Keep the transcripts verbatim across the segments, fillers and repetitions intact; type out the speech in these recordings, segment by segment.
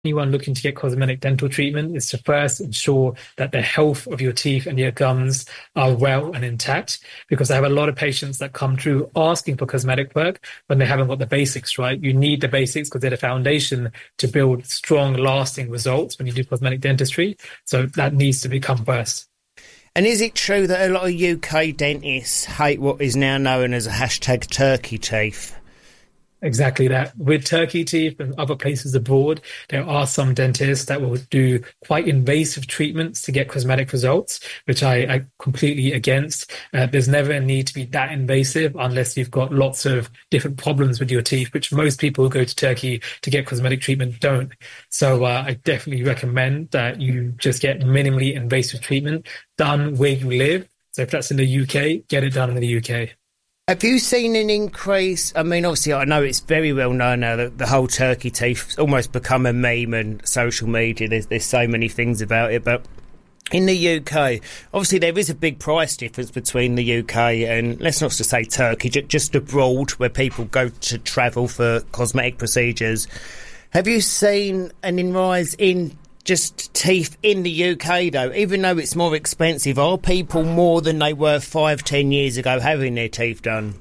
anyone looking to get cosmetic dental treatment is to first ensure that the health of your teeth and your gums are well and intact. Because I have a lot of patients that come through asking for cosmetic work when they haven't got the basics right. You need the basics because they're the foundation to build strong, lasting results when you do cosmetic dentistry. So that needs to become first. And is it true that a lot of U K dentists hate what is now known as a hashtag turkey teeth? Exactly that. With turkey teeth and other places abroad, there are some dentists that will do quite invasive treatments to get cosmetic results, which I, I completely against. Uh, there's never a need to be that invasive unless you've got lots of different problems with your teeth, which most people who go to Turkey to get cosmetic treatment don't. So uh, I definitely recommend that you just get minimally invasive treatment done where you live. So if that's in the U K, get it done in the U K. Have you seen an increase? I mean, obviously, I know it's very well known now that the whole turkey teeth's almost become a meme and social media. There's, there's so many things about it. But in the U K, obviously, there is a big price difference between the U K and, let's not just say Turkey, just abroad where people go to travel for cosmetic procedures. Have you seen an rise in just teeth in the U K, though? Even though it's more expensive, are people more than they were five, ten years ago having their teeth done?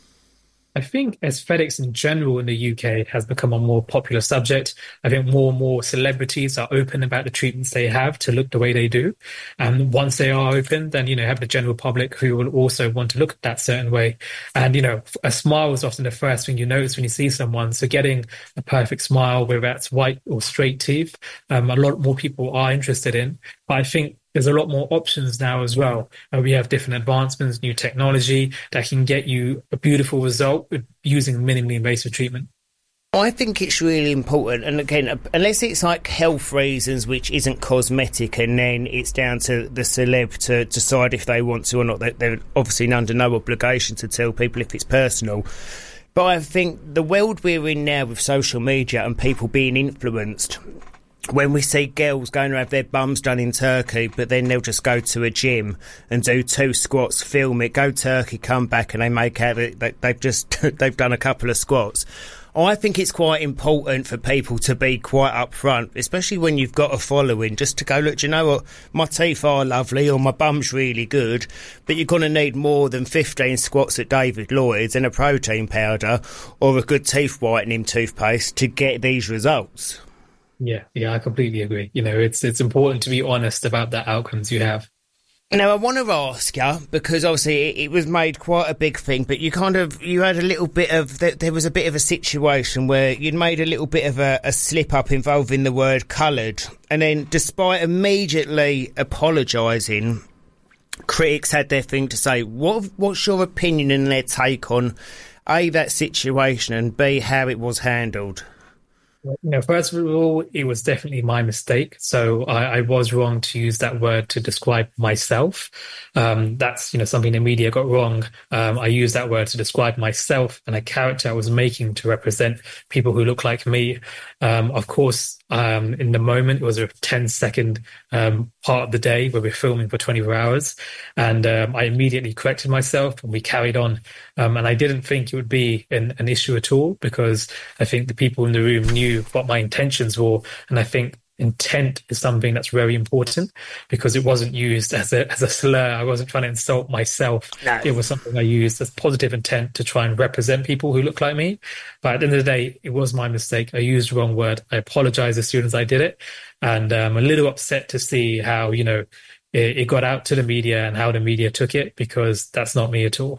I think aesthetics in general in the U K has become a more popular subject. I think more and more celebrities are open about the treatments they have to look the way they do. And once they are open, then, you know, have the general public who will also want to look that certain way. And, you know, a smile is often the first thing you notice when you see someone. So getting a perfect smile, whether that's white or straight teeth, um, a lot more people are interested in. But I think there's a lot more options now as well. Uh, we have different advancements, new technology that can get you a beautiful result with using minimally invasive treatment. I think it's really important. And again, unless it's like health reasons, which isn't cosmetic, and then it's down to the celeb to decide if they want to or not. They're obviously under no obligation to tell people if it's personal. But I think the world we're in now with social media and people being influenced, when we see girls going to have their bums done in Turkey, but then they'll just go to a gym and do two squats, film it, go Turkey, come back, and they make out that they've just they've done a couple of squats. I think it's quite important for people to be quite upfront, especially when you've got a following, just to go, look, do you know what, my teeth are lovely or my bum's really good, but you're going to need more than fifteen squats at David Lloyd's and a protein powder or a good teeth whitening toothpaste to get these results. Yeah, yeah, I completely agree. You know, it's it's important to be honest about the outcomes you have. Now, I want to ask you, because obviously it, it was made quite a big thing, but you kind of, you had a little bit of, there was a bit of a situation where you'd made a little bit of a, a slip-up involving the word coloured, and then despite immediately apologising, critics had their thing to say. What What's your opinion and their take on, A, that situation, and B, how it was handled? You know, first of all, it was definitely my mistake. So I, I was wrong to use that word to describe myself. Um, that's, you know, something the media got wrong. Um, I used that word to describe myself and a character I was making to represent people who look like me. Um, of course, um, in the moment, it was a ten second um, part of the day where we're filming for twenty-four hours. And um, I immediately corrected myself and we carried on. Um, and I didn't think it would be an, an issue at all, because I think the people in the room knew what my intentions were. And I think intent is something that's very important, because it wasn't used as a as a slur. I wasn't trying to insult myself. No. It was something I used as positive intent to try and represent people who look like me. But at the end of the day, it was my mistake. I used the wrong word. I apologize as soon as I did it. And I'm a little upset to see how, you know, it, it got out to the media and how the media took it, because that's not me at all.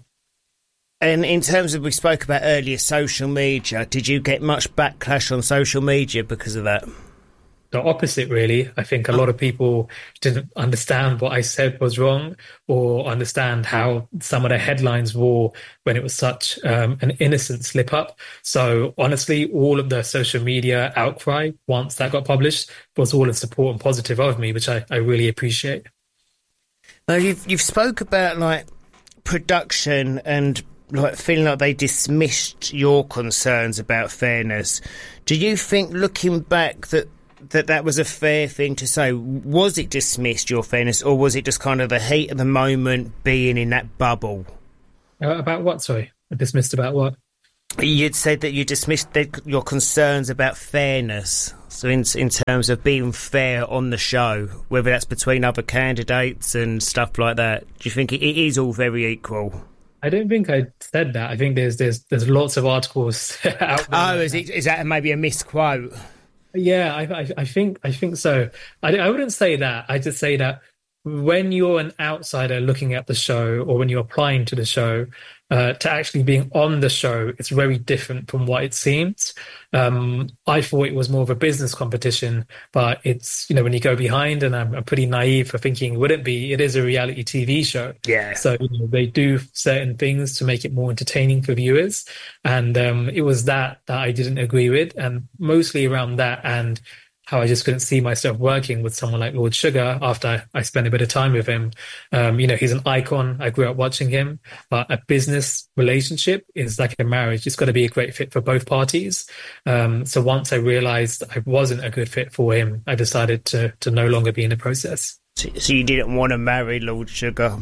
And in terms of, we spoke about earlier, social media, did you get much backlash on social media because of that? The opposite, really. I think a lot of people didn't understand what I said was wrong, or understand how some of the headlines were when it was such um, an innocent slip up. So honestly, all of the social media outcry, once that got published, was all in support and positive of me, which I, I really appreciate. Now, you've, you've spoke about, like, production and like feeling like they dismissed your concerns about fairness. Do you think, looking back, that that that was a fair thing to say? Was it dismissed, your fairness, or was it just kind of the heat of the moment, being in that bubble? Uh, about what, sorry? Dismissed about what? You'd said that you dismissed the, your concerns about fairness. So in, in terms of being fair on the show, whether that's between other candidates and stuff like that, do you think it, it is all very equal? I don't think I said that. I think there's there's there's lots of articles out there. Oh, is it is that maybe a misquote? Yeah, I, I, I think I think so. I, I wouldn't say that. I just say that when you're an outsider looking at the show, or when you're applying to the show, uh, to actually being on the show, it's very different from what it seems. Um, I thought it was more of a business competition, but it's, you know, when you go behind, and I'm, I'm pretty naive for thinking it wouldn't be, it is a reality T V show. Yeah. So, you know, they do certain things to make it more entertaining for viewers. And um, it was that that I didn't agree with, and mostly around that, and how I just couldn't see myself working with someone like Lord Sugar after I spent a bit of time with him. Um, you know, he's an icon. I grew up watching him, but a business relationship is like a marriage. It's got to be a great fit for both parties. Um, so once I realized I wasn't a good fit for him, I decided to to no longer be in the process. So you didn't want to marry Lord Sugar?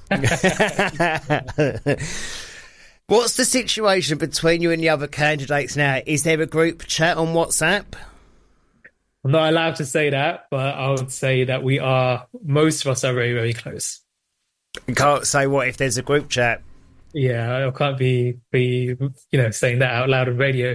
What's the situation between you and the other candidates now? Is there a group chat on WhatsApp? I'm not allowed to say that, but I would say that we are, most of us are very, very close. You can't say what if there's a group chat. Yeah, I can't be, be you know, saying that out loud on radio.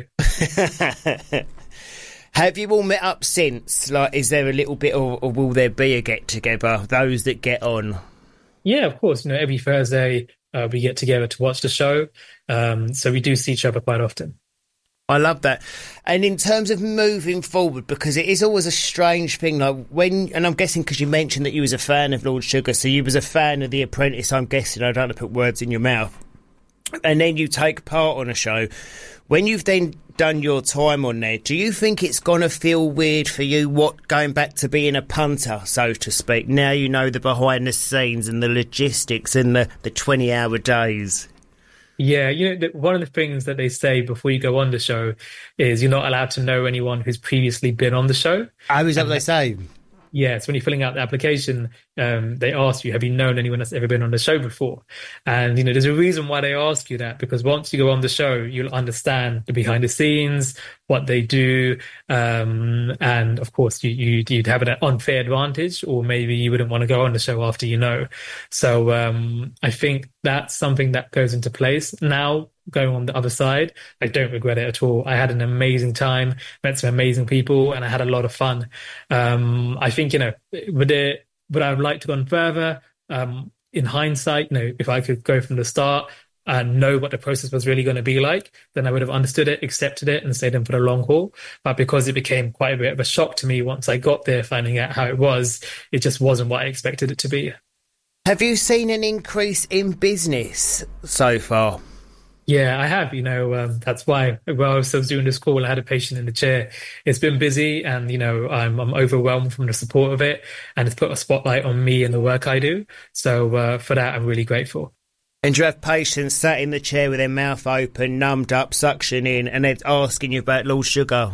Have you all met up since? Like, is there a little bit, or, or will there be a get-together, those that get on? Yeah, of course. You know, every Thursday uh, we get together to watch the show. Um, so we do see each other quite often. I love that. And in terms of moving forward, because it is always a strange thing, like when, and I'm guessing because you mentioned that you was a fan of Lord Sugar, so you was a fan of The Apprentice, I'm guessing, I don't want to put words in your mouth, and then you take part on a show. When you've then done your time on there, do you think it's going to feel weird for you, what, going back to being a punter, so to speak? Now you know the behind the scenes and the logistics and the, the twenty-hour days. Yeah, you know, the, one of the things that they say before you go on the show is you're not allowed to know anyone who's previously been on the show. Oh, is that what they say? Yeah, so when you're filling out the application, um, they ask you, have you known anyone that's ever been on the show before? And, you know, there's a reason why they ask you that, because once you go on the show, you'll understand the behind the scenes, what they do. Um, and of course, you, you, you'd have an unfair advantage, or maybe you wouldn't want to go on the show after you know. So um, I think that's something that goes into place. Now, going on the other side, I don't regret it at all. I had an amazing time, met some amazing people, and I had a lot of fun. Um, I think, you know, would it, would I have liked to go on further? Um, in hindsight, you know, if I could go from the start and know what the process was really going to be like, then I would have understood it, accepted it, and stayed in for the long haul. But because it became quite a bit of a shock to me once I got there, finding out how it was, it just wasn't what I expected it to be. Have you seen an increase in business so far? Yeah, I have. You know, um, that's why while I was doing this call, I had a patient in the chair. It's been busy, and, you know, I'm, I'm overwhelmed from the support of it, and it's put a spotlight on me and the work I do. So uh, for that, I'm really grateful. And you have patients sat in the chair with their mouth open, numbed up, suctioning, and they're asking you about Lord Sugar.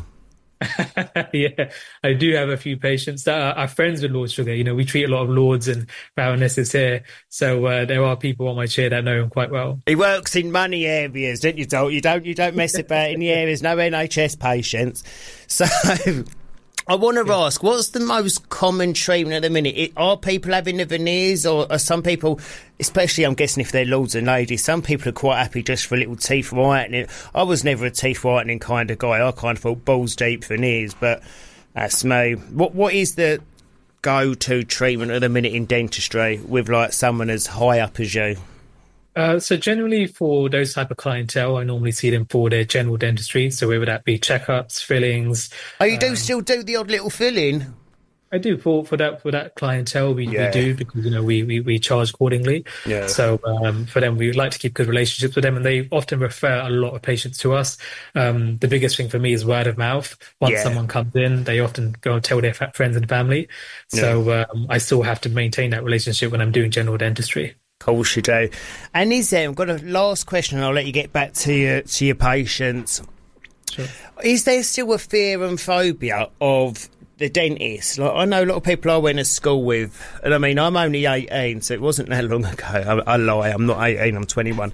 Yeah, I do have a few patients that are, are friends with Lord Sugar. You know, we treat a lot of lords and baronesses here. So uh, there are people on my chair that know him quite well. He works in money areas, don't you, Dol? You don't, you don't mess about in the areas, no N H S patients. So I want to yeah. ask, what's the most common treatment at the minute? It, are people having the veneers, or are some people, especially I'm guessing if they're lords and ladies, some people are quite happy just for a little teeth whitening. I was never a teeth whitening kind of guy. I kind of thought balls deep veneers, but that's me. What What is the go-to treatment at the minute in dentistry with like someone as high up as you? Uh, so generally for those type of clientele, I normally see them for their general dentistry. So whether that be checkups, fillings. Oh, you do um, still do the odd little filling? I do for, for that for that clientele. We, yeah. we do because, you know, we, we, we charge accordingly. Yeah. So um, for them, we like to keep good relationships with them, and they often refer a lot of patients to us. Um, the biggest thing for me is word of mouth. Once yeah. someone comes in, they often go and tell their friends and family. So yeah. um, I still have to maintain that relationship when I'm doing general dentistry. Of course you do. And is there, I've got a last question, and I'll let you get back to your, to your patients. Sure. Is there still a fear and phobia of the dentist? Like, I know a lot of people I went to school with, and I mean, I'm only eighteen, so it wasn't that long ago. I, I lie, I'm not eighteen, I'm twenty-one.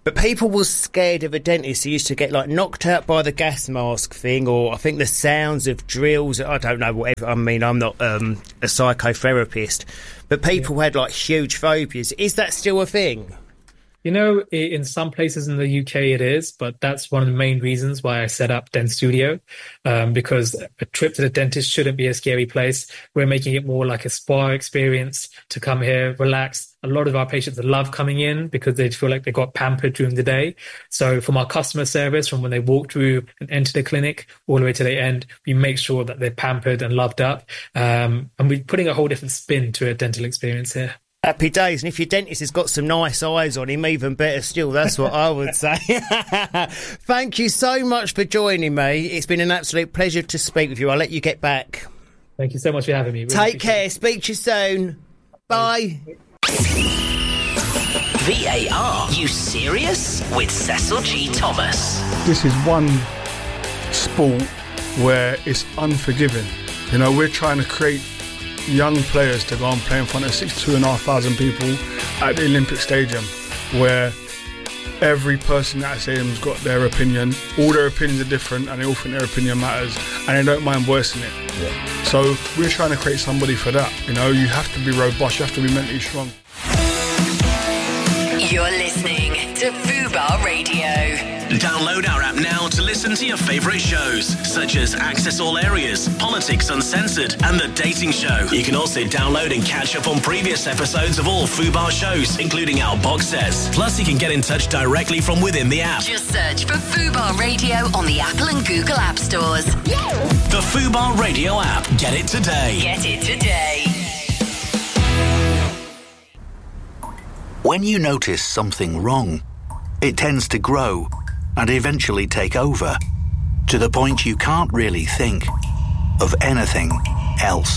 But people were scared of a dentist who used to get, like, knocked out by the gas mask thing, or I think the sounds of drills. I don't know, whatever. I mean, I'm not um, a psychotherapist. But people yeah. had, like, huge phobias. Is that still a thing? You know, in some places in the U K it is, but that's one of the main reasons why I set up Dent Studio, um, because a trip to the dentist shouldn't be a scary place. We're making it more like a spa experience to come here, relax. A lot of our patients love coming in because they feel like they got pampered during the day. So from our customer service, from when they walk through and enter the clinic all the way to the end, we make sure that they're pampered and loved up. Um, and we're putting a whole different spin to a dental experience here. Happy days. And if your dentist has got some nice eyes on him, even better still. That's what I would say. Thank you so much for joining me. It's been an absolute pleasure to speak with you. I'll let you get back. Thank you so much for having me. Really Take care. It. Speak to you soon. Bye. V A R, you serious? With Cecil G. Thomas. This is one sport where it's unforgiving. You know, we're trying to create young players to go and play in front of sixty-two and a half thousand people at the Olympic Stadium, where every person at that stadium's got their opinion. All their opinions are different, and they all think their opinion matters, and they don't mind voicing it. Yeah. So we're trying to create somebody for that. You know, you have to be robust, you have to be mentally strong. You're listening to Fubar Radio. Download our app now to listen to your favourite shows, such as Access All Areas, Politics Uncensored, and The Dating Show. You can also download and catch up on previous episodes of all Fubar shows, including our box sets. Plus, you can get in touch directly from within the app. Just search for Fubar Radio on the Apple and Google App Stores. Yeah. The Fubar Radio app. Get it today. Get it today. When you notice something wrong, it tends to grow and eventually take over, to the point you can't really think of anything else.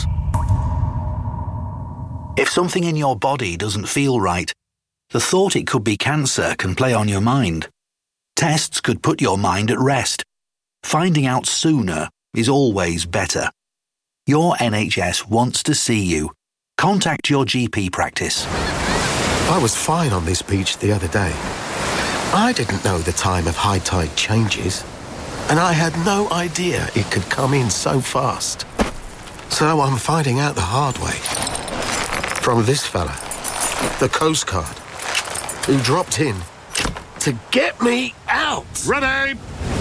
If something in your body doesn't feel right, the thought it could be cancer can play on your mind. Tests could put your mind at rest. Finding out sooner is always better. Your N H S wants to see you. Contact your G P practice. I was fine on this beach the other day. I didn't know the time of high tide changes, and I had no idea it could come in so fast. So I'm finding out the hard way. From this fella, the Coast Guard, who dropped in to get me out. Ready!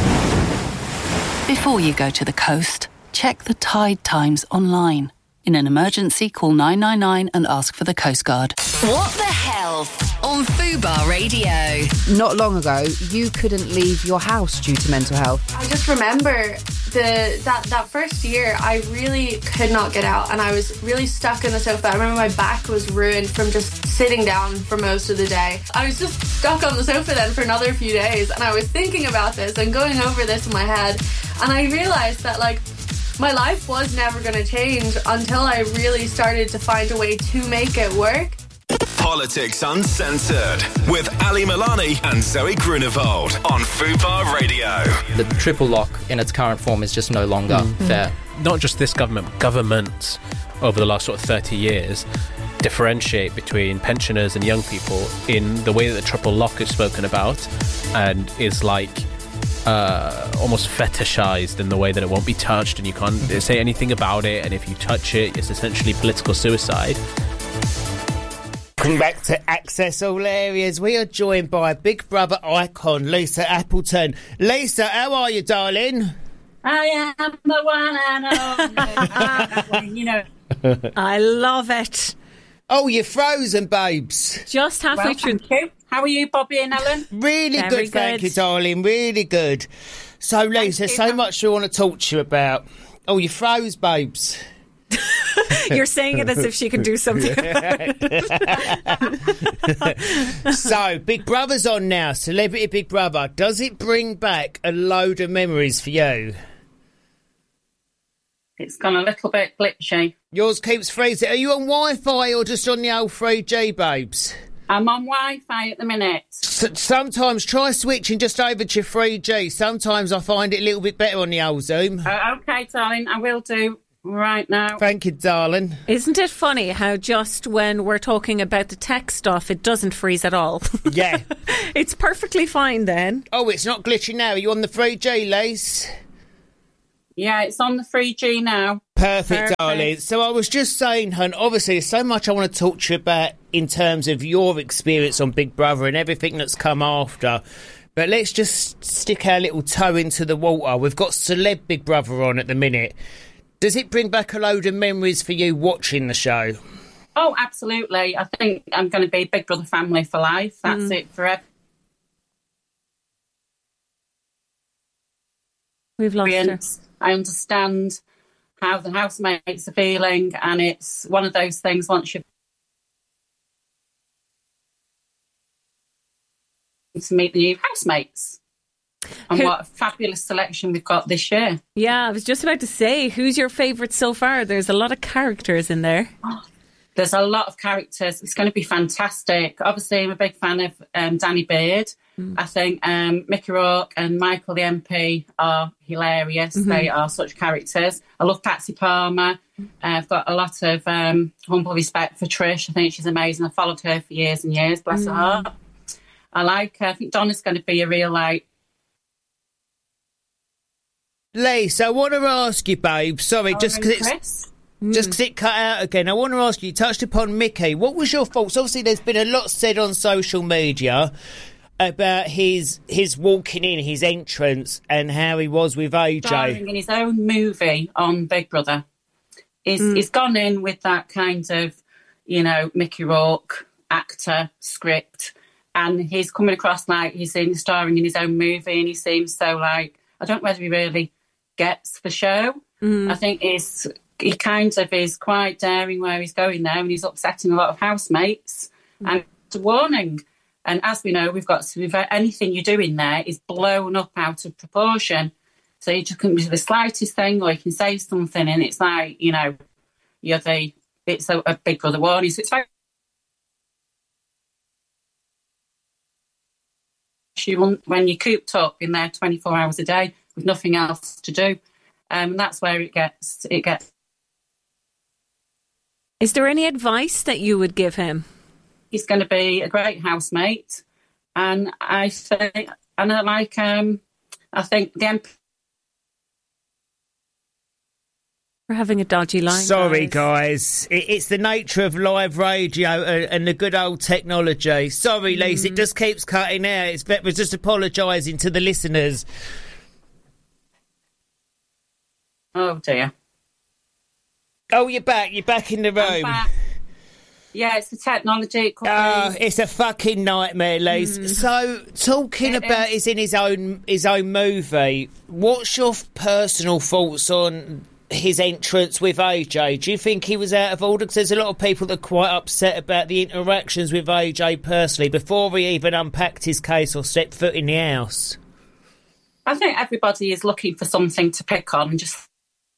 Before you go to the coast, check the tide times online. In an emergency, call nine nine nine and ask for the Coast Guard. What the hell? On Fubar Radio. Not long ago, you couldn't leave your house due to mental health. I just remember the that, that first year, I really could not get out, and I was really stuck in the sofa. I remember my back was ruined from just sitting down for most of the day. I was just stuck on the sofa then for another few days, and I was thinking about this and going over this in my head, and I realised that, like, my life was never going to change until I really started to find a way to make it work. Politics Uncensored with Ali Milani and Zoe Grunewald on Fubar Radio. The triple lock in its current form is just no longer mm. fair. Not just this government, governments over the last sort of thirty years differentiate between pensioners and young people in the way that the triple lock is spoken about and is like Uh, almost fetishized in the way that it won't be touched and you can't say anything about it, and if you touch it, it's essentially political suicide. Coming back to Access All Areas, we are joined by Big Brother icon Lisa Appleton. Lisa, how are you, darling? I am the one and only. You know, I love it. Oh, you're frozen, babes. Just halfway well, through. Thank you. How are you, Bobby and Ellen? Really Very good, good, thank you, darling. Really good. So, Lisa, there's so much I want to talk to you about. Oh, you froze, babes. You're saying it as if she can do something about it. So, Big Brother's on now. Celebrity Big Brother. Does it bring back a load of memories for you? It's gone a little bit glitchy. Yours keeps freezing. Are you on Wi-Fi or just on the old three G, babes? I'm on Wi-Fi at the minute. S- sometimes try switching just over to three G. Sometimes I find it a little bit better on the old Zoom. Uh, okay, darling, I will do. right now. Thank you, darling. Isn't it funny how just when we're talking about the tech stuff, it doesn't freeze at all? Yeah. It's perfectly fine then. Oh, it's not glitching now. Are you on the three G, Lace? Yeah, it's on the three G now. Perfect, Perfect, darling. So I was just saying, hun, obviously there's so much I want to talk to you about in terms of your experience on Big Brother and everything that's come after. But let's just stick our little toe into the water. We've got Celeb Big Brother on at the minute. Does it bring back a load of memories for you watching the show? Oh, absolutely. I think I'm going to be Big Brother family for life. That's mm. it forever. We've lost her. I understand how the housemates are feeling, and it's one of those things once you to meet the new housemates. And Who, what a fabulous selection we've got this year. Yeah, I was just about to say, who's your favourite so far? There's a lot of characters in there. Oh, there's a lot of characters. It's going to be fantastic. Obviously, I'm a big fan of um, Danny Beard. Mm. I think um, Mickey Rourke and Michael the M P are hilarious. Mm-hmm. They are such characters. I love Patsy Palmer. Uh, I've got a lot of um, humble respect for Trish. I think she's amazing. I followed her for years and years. Bless mm. her heart. I like her. I think Donna's going to be a real, like, Lisa, I want to ask you, babe, sorry, oh, just because it's Mm. just because it cut out again, I want to ask you, you touched upon Mickey. What was your thoughts? Obviously, there's been a lot said on social media about his his walking in, his entrance, and how he was with A J. Starring in his own movie on Big Brother. He's, mm. he's gone in with that kind of, you know, Mickey Rourke actor script, and he's coming across like he's in starring in his own movie, and he seems so like, I don't know whether he really gets the show. Mm. I think he's, he kind of is quite daring where he's going there, and he's upsetting a lot of housemates. Mm. And it's a warning. And as we know, we've got to, anything you do in there is blown up out of proportion. So you just can do the slightest thing, or you can say something, and it's like, you know, you're the, it's a, a Big Brother warning. So it's very, when you're cooped up in there twenty-four hours a day with nothing else to do, um, and that's where it gets, it gets. Is there any advice that you would give him? He's going to be a great housemate, and I think, and I like, um, I think the M P. We're having a dodgy line. Sorry, guys. guys. It, it's the nature of live radio and, and the good old technology. Sorry, mm. Lisa, it just keeps cutting out. It's, we're just apologising to the listeners. Oh, dear. Oh, you're back. You're back in the room. I'm back. Yeah, it's the technology. Oh, it's a fucking nightmare, Lise. Mm. So, talking it about is in his own his own movie, what's your personal thoughts on his entrance with A J? Do you think he was out of order? Because there's a lot of people that are quite upset about the interactions with A J personally before he even unpacked his case or stepped foot in the house. I think everybody is looking for something to pick on and just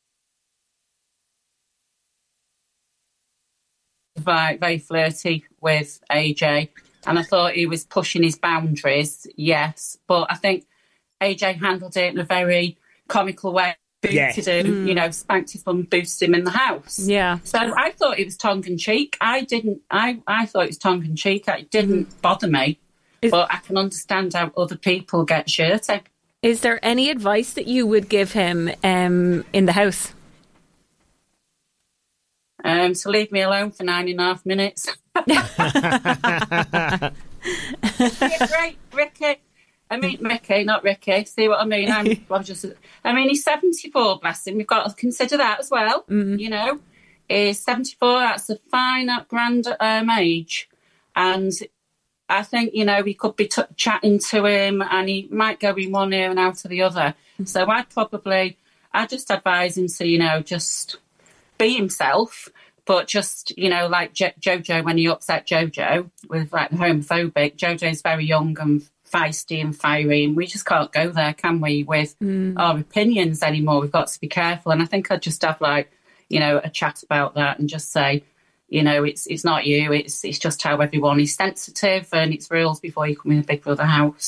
very, very flirty with A J, and I thought he was pushing his boundaries, yes, but I think A J handled it in a very comical way, booted yeah. him, mm. you know, spanked his bum, boosted him in the house. Yeah. So I thought it was tongue-in-cheek. I didn't, I, I thought it was tongue-in-cheek. It didn't mm. bother me, is, but I can understand how other people get shirty. Is there any advice that you would give him um, in the house? Um, so leave me alone for nine and a half minutes. Yeah, great, Ricky. I mean, Mickey, not Ricky. See what I mean? I'm, I'm just. I mean, he's seventy-four. Bless him. We've got to consider that as well. Mm. You know, he's seventy-four. That's a fine, grand um, age, and I think you know we could be t- chatting to him, and he might go in one ear and out of the other. Mm. So I'd probably, I'd just advise him to, you know, just be himself, but just, you know, like jo- Jojo, when he upset Jojo with like homophobic, Jojo's very young and feisty and fiery, and we just can't go there, can we, with mm. our opinions anymore. We've got to be careful. And I think I'd just have like, you know, a chat about that and just say, you know, it's it's not you, it's it's just how everyone is sensitive, and it's rules before you come in a Big Brother house.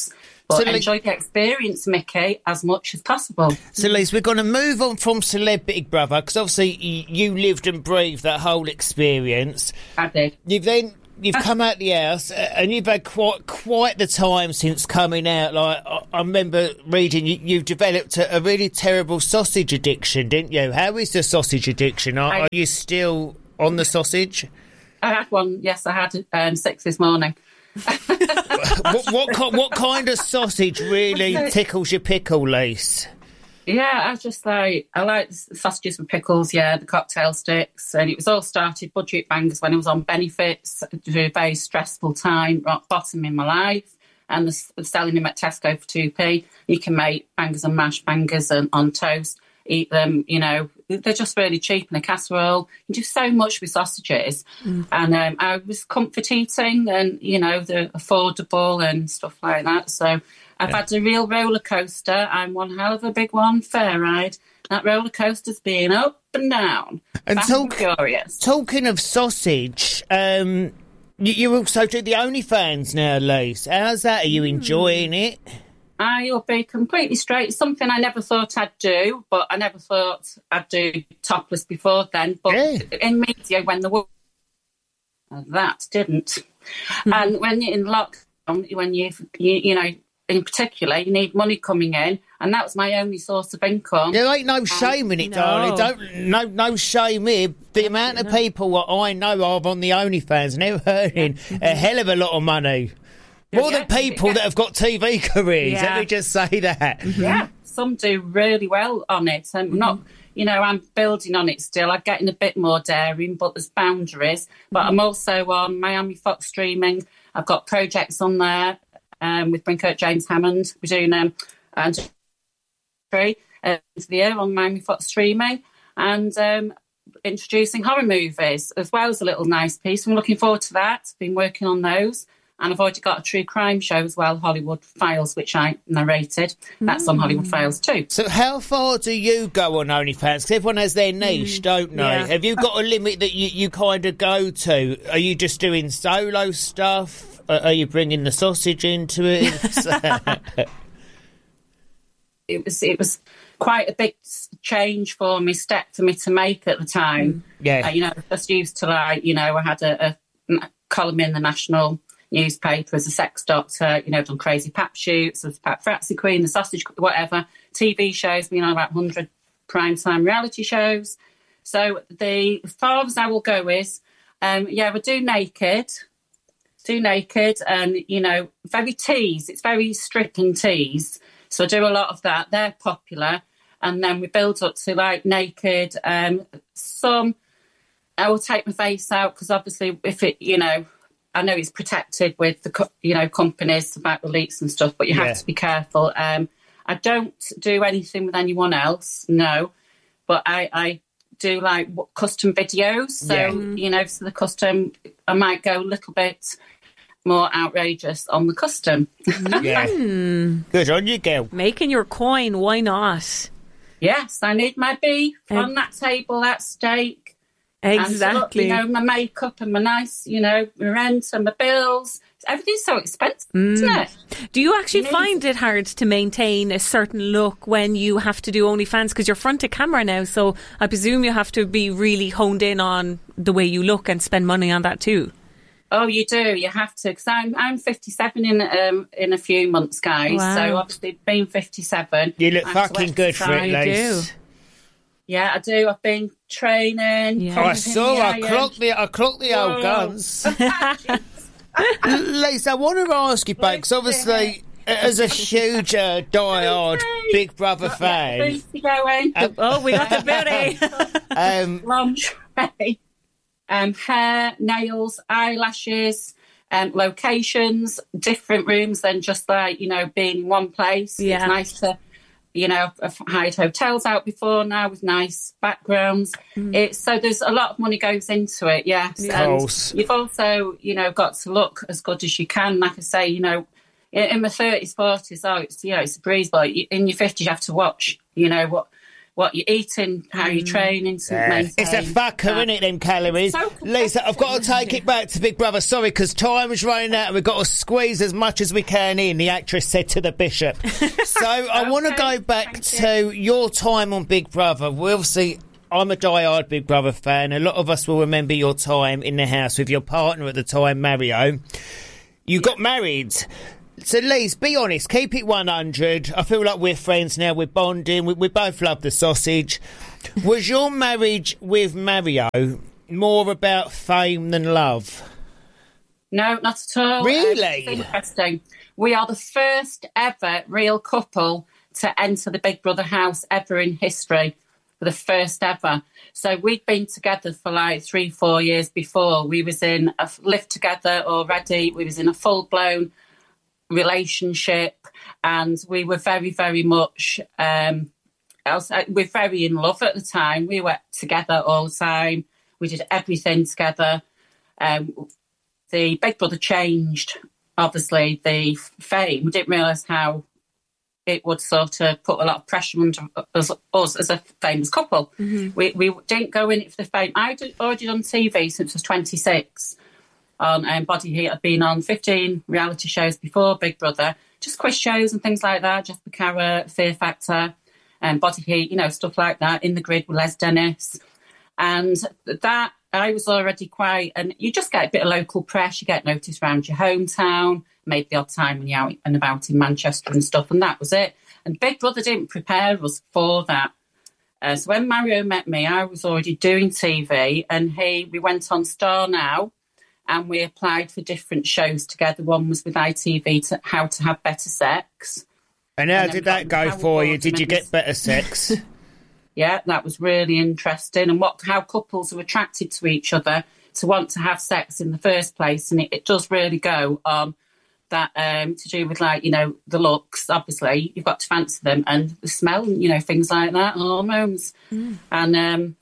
But So, enjoy the experience, Mickey, as much as possible. So, Liz, we're going to move on from Celeb Big Brother, because obviously y- you lived and breathed that whole experience. I did. You've then you've come out the house, uh, and you've had quite quite the time since coming out. Like I, I remember reading, you, you've developed a, a really terrible sausage addiction, didn't you? How is the sausage addiction? Are, I- are you still on the sausage? I had one, yes, I had um, six this morning. what, what, ki- what kind of sausage really tickles your pickle, Lise? Yeah, I just like, I like the sausages with pickles, yeah, the cocktail sticks. And it was all started, budget bangers, when I was on benefits, through a very stressful time, rock bottom in my life. And the, selling them at Tesco for two p. You can make bangers and mashed bangers and, on toast, eat them, you know, they're just really cheap in a casserole. You do so much with sausages. Mm. And um, I was comfort eating and, you know, they're affordable and stuff like that. So I've yeah. had a real roller coaster. I'm one hell of a big one, fair ride. That roller coaster's been up and down. And talk, furious. Talking of sausage, um, you, you also do the OnlyFans now, Lise. How's that? Are you enjoying mm. it? I'll be completely straight. It's something I never thought I'd do, but I never thought I'd do topless before then. But yeah. in media, when the that didn't, mm-hmm. and when you're in lockdown, when you you you know, in particular, you need money coming in, and that was my only source of income. There ain't no shame in it, no. darling. Don't no no shame here. The amount of people that I know of on the OnlyFans, and they're earning yeah. a hell of a lot of money. More yeah, than people yeah. that have got T V careers, yeah. let me just say that. Mm-hmm. Yeah, some do really well on it. I'm mm-hmm. not, you know, I'm building on it still. I'm getting a bit more daring, but there's boundaries. But mm-hmm. I'm also on Miami Fox streaming. I've got projects on there um, with Brinkert James Hammond. We're doing um, and three uh, the year on Miami Fox streaming and um, introducing horror movies as well as a little nice piece. I'm looking forward to that. Been working on those. And I've already got a true crime show as well, Hollywood Files, which I narrated. That's mm. on Hollywood Files too. So how far do you go on OnlyFans? Because everyone has their niche, mm. don't they? Yeah. Have you got a limit that you, you kind of go to? Are you just doing solo stuff? Are you bringing the sausage into it? it was it was quite a big change for me, step for me to make at the time. Mm. Yeah. Uh, you know, just used to like, you know, I had a, a column in the National newspaper as a sex doctor, you know, done crazy pap shoots as Pat Fratzy Queen, the sausage, whatever, T V shows, been on about one hundred primetime reality shows. So the as far as I will go is, um, yeah, we do naked, do naked, and, you know, very tease. It's very strip and tease. So I do a lot of that. They're popular. And then we build up to, like, naked. Um, some, I will take my face out because obviously if it, you know, I know it's protected with the, you know, companies about the leaks and stuff, but you have yeah. to be careful. Um, I don't do anything with anyone else, no, but I, I do like custom videos. So, yeah. you know, so the custom, I might go a little bit more outrageous on the custom. Yeah. Good on you, girl. Making your coin, why not? Yes, I need my beef um, on that table, that steak. Exactly. And so, you know, my makeup and my nice, you know, my rent and my bills. Everything's so expensive, mm. isn't it? Do you actually you know, find it hard to maintain a certain look when you have to do OnlyFans? Because you're front of camera now, so I presume you have to be really honed in on the way you look and spend money on that too. Oh, you do. You have to. Because I'm, I'm fifty-seven in um, in a few months, guys. Wow. So obviously being fifty-seven. You look fucking good for it, Lise. Yeah, I do. I've been training. Yeah. Oh, I saw. I clocked the. I clocked the Whoa. old guns. Lise, I want to ask you back because obviously, as a huge uh, diehard Big Brother fan. Going. Um, oh, we got the booty. um, Lingerie, um, hair, nails, eyelashes. Um, locations, different rooms than just like, you know, being in one place. Yeah. It's nice to. You know, I've hired hotels out before now with nice backgrounds. Mm. It's so there's a lot of money goes into it, yes. And you've also, you know, got to look as good as you can. Like I say, you know, in, in my thirties, forties, oh, it's, you know, it's a breeze. But in your fifties, you have to watch, you know, what what you're eating, how you're training to Yeah. maintain. It's a fucker, isn't it, them calories? So Lisa, I've got to take it back to Big Brother. Sorry, because time is running out and we've got to squeeze as much as we can in, the actress said to the Bishop. So I want to go back to your time on Big Brother. We obviously... I'm a die-hard Big Brother fan. A lot of us will remember your time in the house with your partner at the time, Mario. You got married. So, Lise, be honest. Keep it one hundred. I feel like we're friends now. We're bonding. We, we both love the sausage. Was your marriage with Mario more about fame than love? No, not at all. Really? Um, it's interesting. We are the first ever real couple to enter the Big Brother house ever in history. The first ever. So we'd been together for like three, four years before. We was in a lived together already. We was in a full blown relationship, and we were very, very much. Um, else, we're very in love at the time. We were together all the time. We did everything together. Um, the Big Brother changed. Obviously, the fame. We didn't realise how it would sort of put a lot of pressure on us, us as a famous couple. Mm-hmm. We we didn't go in it for the fame. I'd already done T V since I was twenty-six on um, Body Heat. I'd been on fifteen reality shows before Big Brother, just quiz shows and things like that, Jeff Carrot, Fear Factor, and um, Body Heat, you know, stuff like that, In the Grid with Les Dennis. And that, I was already quite, and you just get a bit of local press, you get noticed around your hometown, maybe the odd time when you're out and about in Manchester and stuff, and that was it. And Big Brother didn't prepare us for that. Uh, so when Mario met me, I was already doing T V, and he we went on Star Now, and we applied for different shows together. One was with I T V, to How to Have Better Sex. And how and did that go for you? Did you get better sex? Yeah, that was really interesting. And what how couples are attracted to each other to want to have sex in the first place. And it, it does really go on that um, to do with, like, you know, the looks. Obviously, you've got to fancy them, and the smell, you know, things like that, hormones. Mm. And um,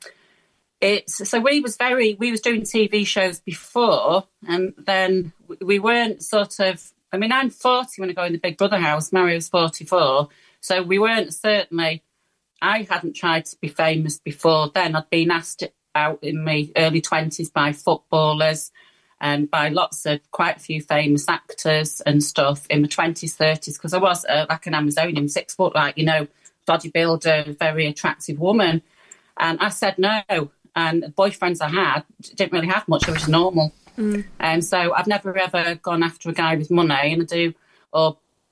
it's so we was very we was doing T V shows before, and then we weren't sort of. I mean, I'm forty when I go in the Big Brother house. Mario's forty-four, so we weren't certainly. I hadn't tried to be famous before then. I'd been asked out in my early twenties by footballers and by lots of quite a few famous actors and stuff in my twenties, thirties, because I was uh, like an Amazonian, six foot, like, you know, bodybuilder, very attractive woman. And I said no. And the boyfriends I had didn't really have much. They were just normal. Mm. And so I've never ever gone after a guy with money, and I do, or,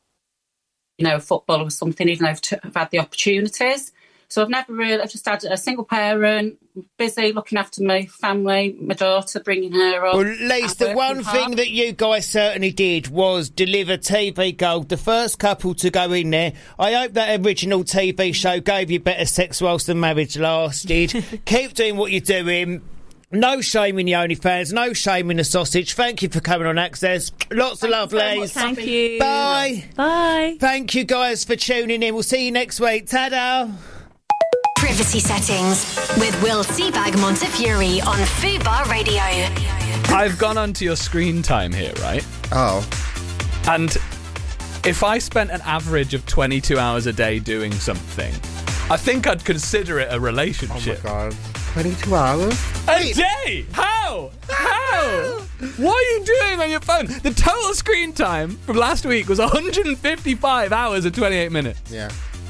you know, a footballer or something, even though I've, t- I've had the opportunities. So I've never really, I've just had a single parent, busy looking after my family, my daughter, bringing her up. Well, Lise, the one hard. thing that you guys certainly did was deliver T V gold, the first couple to go in there. I hope that original T V show gave you better sex whilst the marriage lasted. Keep doing what you're doing. No shame in the OnlyFans, no shame in the sausage. Thank you for coming on Access. Lots Thank of love, Lise. Thank you. Bye. Bye. Thank you guys for tuning in. We'll see you next week. Ta-da. Privacy settings with Will Seabag Montefiore on Fubar Radio. I've gone onto your screen time here, right? Oh. And if I spent an average of twenty-two hours a day doing something, I think I'd consider it a relationship. Oh my God. twenty-two hours? A day? How? How? What are you doing on your phone? The total screen time from last week was one hundred fifty-five hours and twenty-eight minutes. Yeah.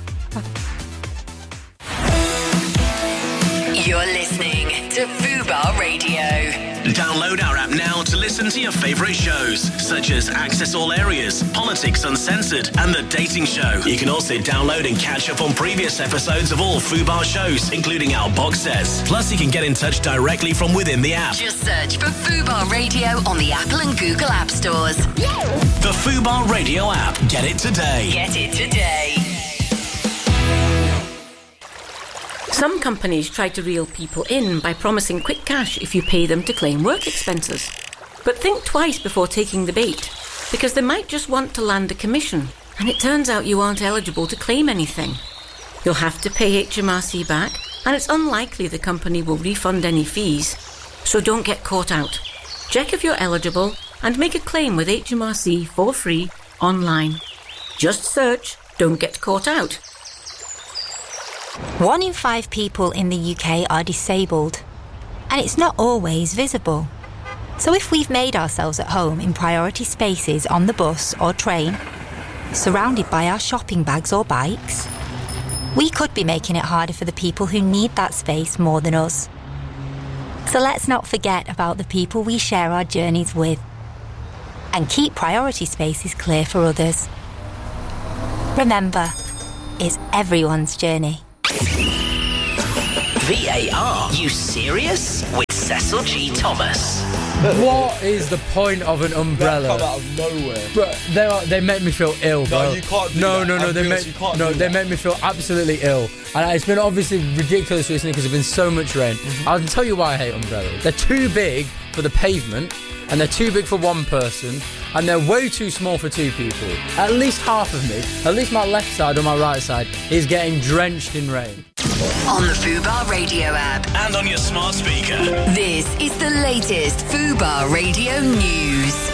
You're listening to Fubar Radio. Download our app now to listen to your favourite shows, such as Access All Areas, Politics Uncensored, and The Dating Show. You can also download and catch up on previous episodes of all Fubar shows, including our box sets. Plus, you can get in touch directly from within the app. Just search for Fubar Radio on the Apple and Google App Stores. The Fubar Radio app. Get it today. Get it today. Some companies try to reel people in by promising quick cash if you pay them to claim work expenses. But think twice before taking the bait, because they might just want to land a commission, and it turns out you aren't eligible to claim anything. You'll have to pay H M R C back, and it's unlikely the company will refund any fees. So don't get caught out. Check if you're eligible and make a claim with H M R C for free online. Just search "Don't Get Caught Out." One in five people in the U K are disabled, and it's not always visible. So if we've made ourselves at home in priority spaces on the bus or train, surrounded by our shopping bags or bikes, we could be making it harder for the people who need that space more than us. So let's not forget about the people we share our journeys with, and keep priority spaces clear for others. Remember, it's everyone's journey. V A R, you serious? With Cecil G. Thomas. What is the point of an umbrella? That come out of nowhere. Bro, they are, they make me feel ill, bro. No, you can't do no, that. No, no, I'm they honest, make you can't no, do they that. make me feel absolutely ill. And it's been obviously ridiculous recently because there's been so much rain. Mm-hmm. I'll tell you why I hate umbrellas. They're too big for the pavement, and they're too big for one person, and they're way too small for two people. At least half of me, at least my left side or my right side, is getting drenched in rain. On the Fubar Radio app. And on your smart speaker. This is the latest Fubar Radio news.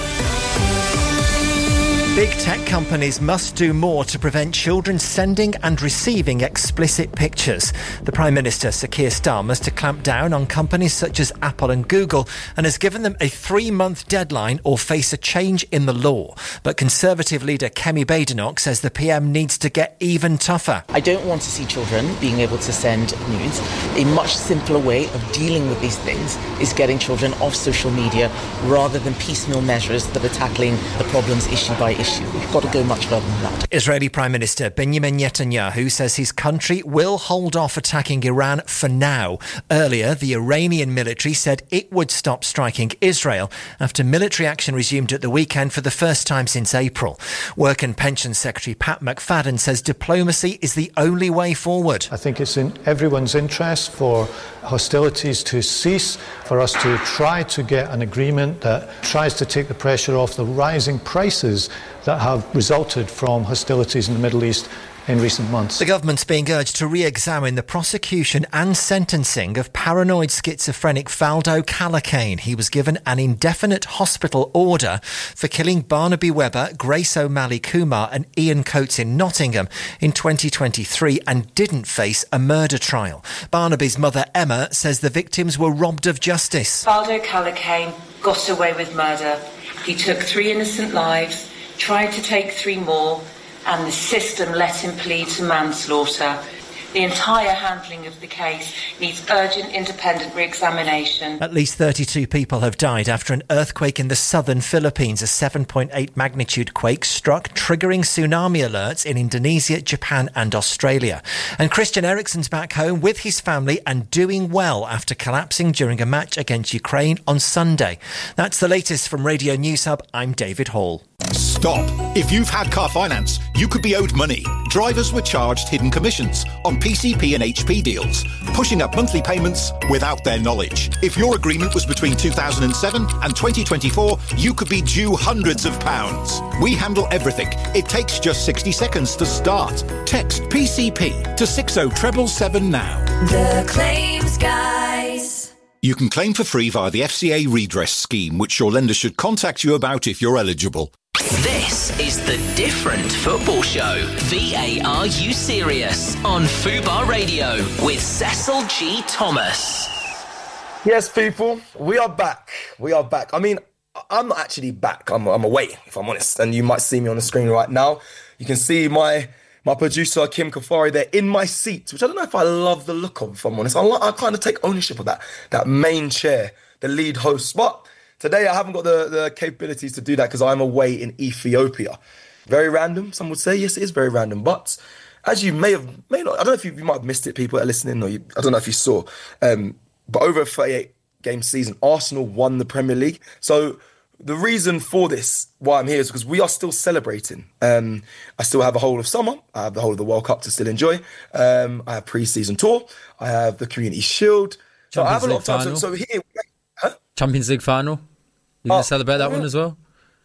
Big tech companies must do more to prevent children sending and receiving explicit pictures. The Prime Minister, Sir Keir Starmer, has to clamp down on companies such as Apple and Google and has given them a three-month deadline or face a change in the law. But Conservative leader Kemi Badenoch says the P M needs to get even tougher. I don't want to see children being able to send nudes. A much simpler way of dealing with these things is getting children off social media rather than piecemeal measures that are tackling the problems issue by issue. We've got to go much further than that. Israeli Prime Minister Benjamin Netanyahu says his country will hold off attacking Iran for now. Earlier, the Iranian military said it would stop striking Israel after military action resumed at the weekend for the first time since April. Work and Pensions Secretary Pat McFadden says diplomacy is the only way forward. I think it's in everyone's interest for hostilities to cease, for us to try to get an agreement that tries to take the pressure off the rising prices that have resulted from hostilities in the Middle East in recent months. The government's being urged to re-examine the prosecution and sentencing of paranoid schizophrenic Valdo Calacane. He was given an indefinite hospital order for killing Barnaby Webber, Grace O'Malley Kumar and Ian Coates in Nottingham in twenty twenty-three and didn't face a murder trial. Barnaby's mother Emma says the victims were robbed of justice. Valdo Calacane got away with murder. He took three innocent lives, tried to take three more, and the system let him plead to manslaughter. The entire handling of the case needs urgent independent re-examination. At least thirty-two people have died after an earthquake in the southern Philippines. A seven point eight magnitude quake struck, triggering tsunami alerts in Indonesia, Japan and Australia. And Christian Eriksen's back home with his family and doing well after collapsing during a match against Ukraine on Sunday. That's the latest from Radio News Hub. I'm David Hall. Stop. If you've had car finance, you could be owed money. Drivers were charged hidden commissions on P C P and H P deals, pushing up monthly payments without their knowledge. If your agreement was between two thousand seven and twenty twenty-four, you could be due hundreds of pounds. We handle everything. It takes just sixty seconds to start. Text P C P to six oh seven seven now. The Claims Guys. You can claim for free via the F C A redress scheme, which your lender should contact you about if you're eligible. This is the Different Football Show. V A R You Serious? On Fubar Radio with Cecil G. Thomas. Yes, people, we are back. We are back. I mean, I'm not actually back. I'm, I'm away, if I'm honest. And you might see me on the screen right now. You can see my my producer, Kim Kafari, there in my seat, which I don't know if I love the look of, if I'm honest. I, I kind of take ownership of that, that main chair, the lead host. But today I haven't got the, the capabilities to do that because I'm away in Ethiopia. Very random, some would say. Yes, it is very random. But as you may have, may not, I don't know if you, you might have missed it, people that are listening, or you, I don't know if you saw, um, but over a thirty-eight game season, Arsenal won the Premier League. So the reason for this, why I'm here, is because we are still celebrating. Um, I still have a whole of summer. I have the whole of the World Cup to still enjoy. Um, I have pre-season tour. I have the Community Shield. So I have a lot of time. So, so here, huh? Champions League final. You going to Oh, celebrate that yeah. one as well?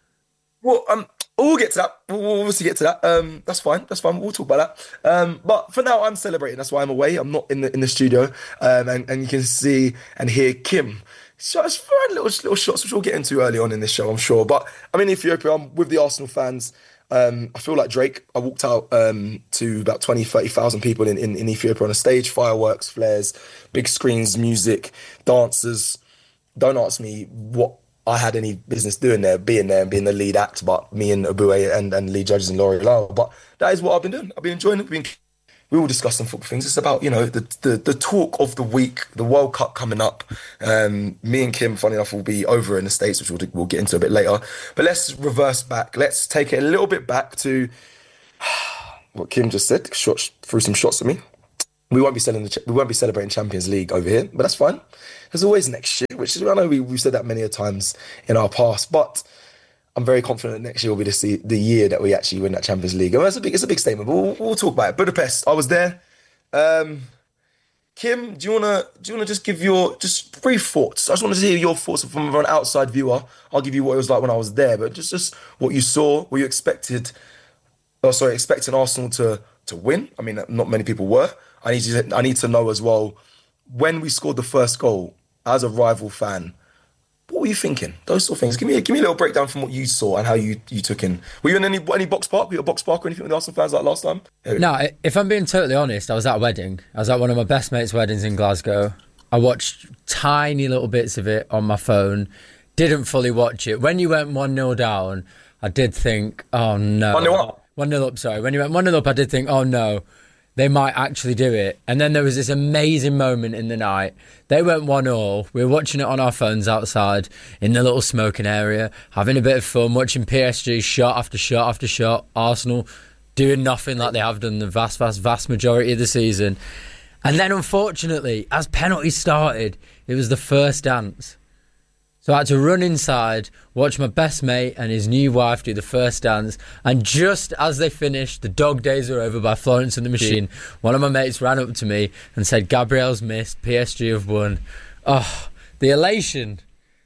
Well, um, we'll get to that. We'll we'll obviously get to that. Um, that's fine. That's fine. We'll talk about that. Um, but for now, I'm celebrating. That's why I'm away. I'm not in the in the studio. Um, and, and you can see and hear Kim. So it's fine little little shots, which we'll get into early on in this show, I'm sure. But I'm in Ethiopia. I'm with the Arsenal fans. Um, I feel like Drake. I walked out um, to about twenty, thirty thousand people in, in, in Ethiopia on a stage, fireworks, flares, big screens, music, dancers. Don't ask me what I had any business doing there, being there and being the lead act, but me and Abue and, and lead judges and Laurie Lau. But that is what I've been doing. I've been enjoying it. Been, we all discuss some football things. It's about, you know, the, the the talk of the week, the World Cup coming up. Um, me and Kim, funny enough, will be over in the States, which we'll, we'll get into a bit later. But let's reverse back. Let's take it a little bit back to what Kim just said. Shot, threw some shots at me. We won't be selling the, we won't be celebrating Champions League over here, but that's fine. There's always next year, which is, I know we, we've said that many a times in our past, but I'm very confident next year will be the, the year that we actually win that Champions League. And it's a big, it's a big statement, but we'll, we'll talk about it. Budapest, I was there. Um, Kim, do you wanna do you wanna just give your just brief thoughts? I just want to hear your thoughts from an outside viewer. I'll give you what it was like when I was there, but just just what you saw, what you expected. Oh, sorry, expecting Arsenal to to win. I mean, not many people were. I need to I need to know as well, when we scored the first goal as a rival fan, what were you thinking? Those sort of things. Give me a, give me a little breakdown from what you saw and how you, you took in. Were you in any any box park? Were you at box park or anything with the Arsenal fans like last time? No, if I'm being totally honest, I was at a wedding. I was at one of my best mates' weddings in Glasgow. I watched tiny little bits of it on my phone. Didn't fully watch it. When you went one nil down, I did think, oh no. one nil up? one nil up, sorry. When you went one nil up, I did think, oh no. They might actually do it. And then there was this amazing moment in the night. They went one all. We were watching it on our phones outside in the little smoking area, having a bit of fun, watching P S G shot after shot after shot. Arsenal doing nothing like they have done the vast, vast, vast majority of the season. And then, unfortunately, as penalties started, it was the first dance. So I had to run inside, watch my best mate and his new wife do the first dance. And just as they finished, The Dog Days Are Over by Florence and the Machine, one of my mates ran up to me and said, Gabriel's missed, P S G have won. Oh, the elation.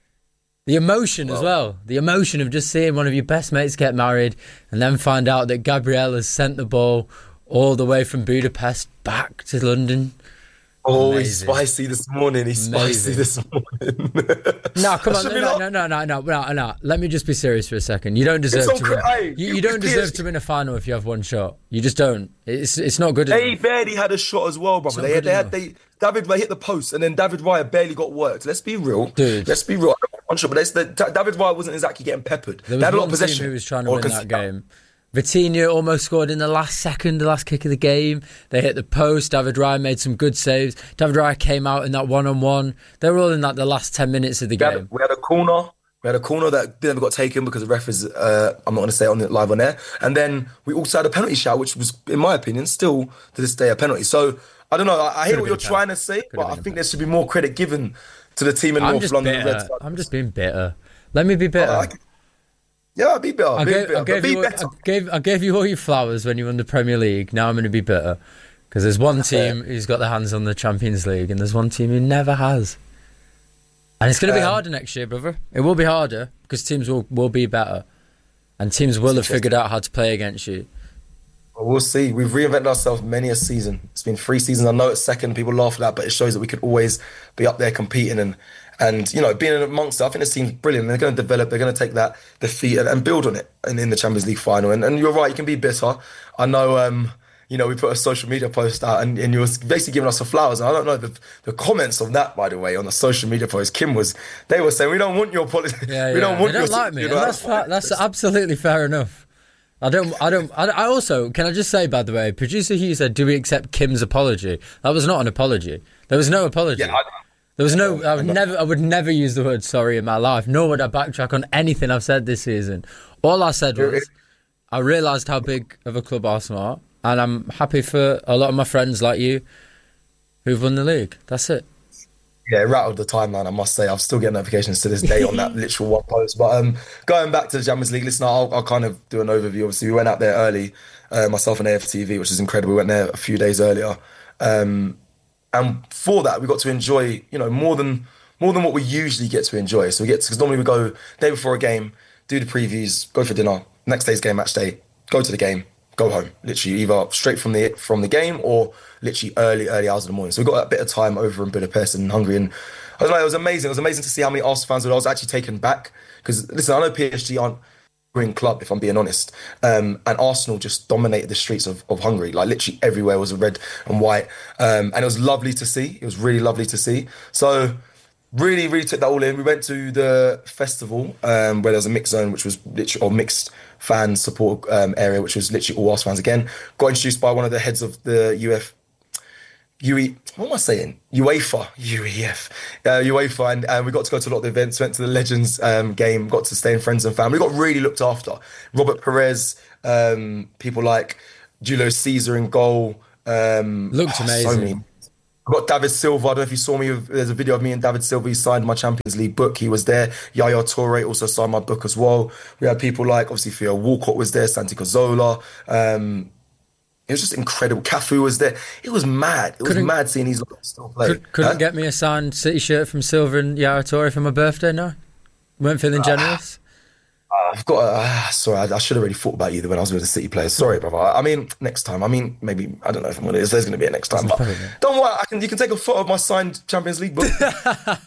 The emotion well, as well. The emotion of just seeing one of your best mates get married and then find out that Gabriel has sent the ball all the way from Budapest back to London. Oh, Amazing. He's spicy this morning. He's Amazing. spicy this morning. no, come on. No, no, no, no, no, no, no, no. Let me just be serious for a second. You don't deserve to win. Hey, you, you don't deserve to win a final if you have one shot. You just don't. It's it's not good They enough. barely had a shot as well, brother. They had, they had they David Raya hit the post and then David Raya barely got worked. Let's be real. Dude. Let's be real. I'm sure, but the, David Raya wasn't exactly getting peppered. There was they had a lot one of possession. team who was trying to win that game. Vitinha almost scored in the last second, the last kick of the game. They hit the post. David Raya made some good saves. David Raya came out in that one-on-one. They were all in that the last ten minutes of the we game. Had, we had a corner. We had a corner that never got taken because the ref is, uh, I'm not going to say it on the, live on air. And then we also had a penalty shout, which was, in my opinion, still to this day a penalty. So, I don't know. I, I hear what you're trying to say, but I think there should be more credit given to the team in I'm North just London. Bitter. I'm just being bitter. Let me be bitter. Oh, I, Yeah, I'll be better. I be gave, better, I, gave be you, better. I, gave, I gave you all your flowers when you won the Premier League. Now I'm going to be bitter. Because there's one team who's got their hands on the Champions League and there's one team who never has. And it's going to be um, harder next year, brother. It will be harder because teams will, will be better. And teams will have figured out how to play against you. Well, we'll see. We've reinvented ourselves many a season. It's been three seasons. I know it's second. People laugh at that, but it shows that we could always be up there competing and And, you know, being amongst it, I think this team's brilliant. They're going to develop, they're going to take that defeat and, and build on it in, in the Champions League final. And, and you're right, you can be bitter. I know, um, you know, we put a social media post out and, and you were basically giving us the flowers. And I don't know, the, the comments on that, by the way, on the social media post, Kim was, they were saying, we don't want your politics. Yeah, we yeah. don't want they don't your, like me. You know, And that's, fa- that's absolutely fair enough. I don't, I don't, I, I also, can I just say, by the way, producer Hugh said, do we accept Kim's apology? That was not an apology. There was no apology. Yeah, I, There was no. I would never. I would never use the word sorry in my life. Nor would I backtrack on anything I've said this season. All I said was, I realised how big of a club Arsenal are, and I'm happy for a lot of my friends like you, who've won the league. That's it. Yeah, it rattled the timeline, I must say. I've still getting notifications to this day on that literal one post. But um, going back to the Champions League, listen, I'll, I'll kind of do an overview. Obviously, we went out there early, uh, myself and A F T V, which is incredible. We went there a few days earlier. Um, And for that, we got to enjoy, you know, more than more than what we usually get to enjoy. So we get because normally we go day before a game, do the previews, go for dinner. Next day's game, match day, go to the game, go home. Literally either straight from the from the game or literally early early hours of the morning. So we got a bit of time over in Budapest and Hungary, and I was like, it was amazing. It was amazing to see how many Arsenal fans were. I was actually taken back because listen, I know P S G aren't boring club, if I'm being honest. Um, and Arsenal just dominated the streets of, of Hungary. Like literally everywhere was red and white. Um, and it was lovely to see. It was really lovely to see. So really, really took that all in. We went to the festival um, where there was a mixed zone, which was literally, or mixed fan support um, area, which was literally all Arsenal fans again. Got introduced by one of the heads of the U F, U E, what am I saying? UEFA, U E F, uh, UEFA, and, and we got to go to a lot of the events, went to the Legends um, game, got to stay in friends and family. We got really looked after. Robert Perez, um, people like Julio Cesar in goal. Um, Looked oh, amazing. So many. I've got David Silva. I don't know if you saw me. There's a video of me and David Silva. He signed my Champions League book. He was there. Yaya Toure also signed my book as well. We had people like, obviously, Theo Walcott was there, Santi Cazorla. Um, it was just incredible. Cafu was there. It was mad. It was Couldn't- mad seeing these lot still play. Could, couldn't Huh? get me a signed City shirt from Silver and Yara Toure for my birthday, no? Weren't feeling generous? I've got. Uh, sorry, I, I should have already thought about you when I was with the City players. Sorry, brother. I mean, next time. I mean, maybe I don't know if I'm gonna. If there's gonna be a next time, but don't worry. I can. You can take a photo of my signed Champions League book. That's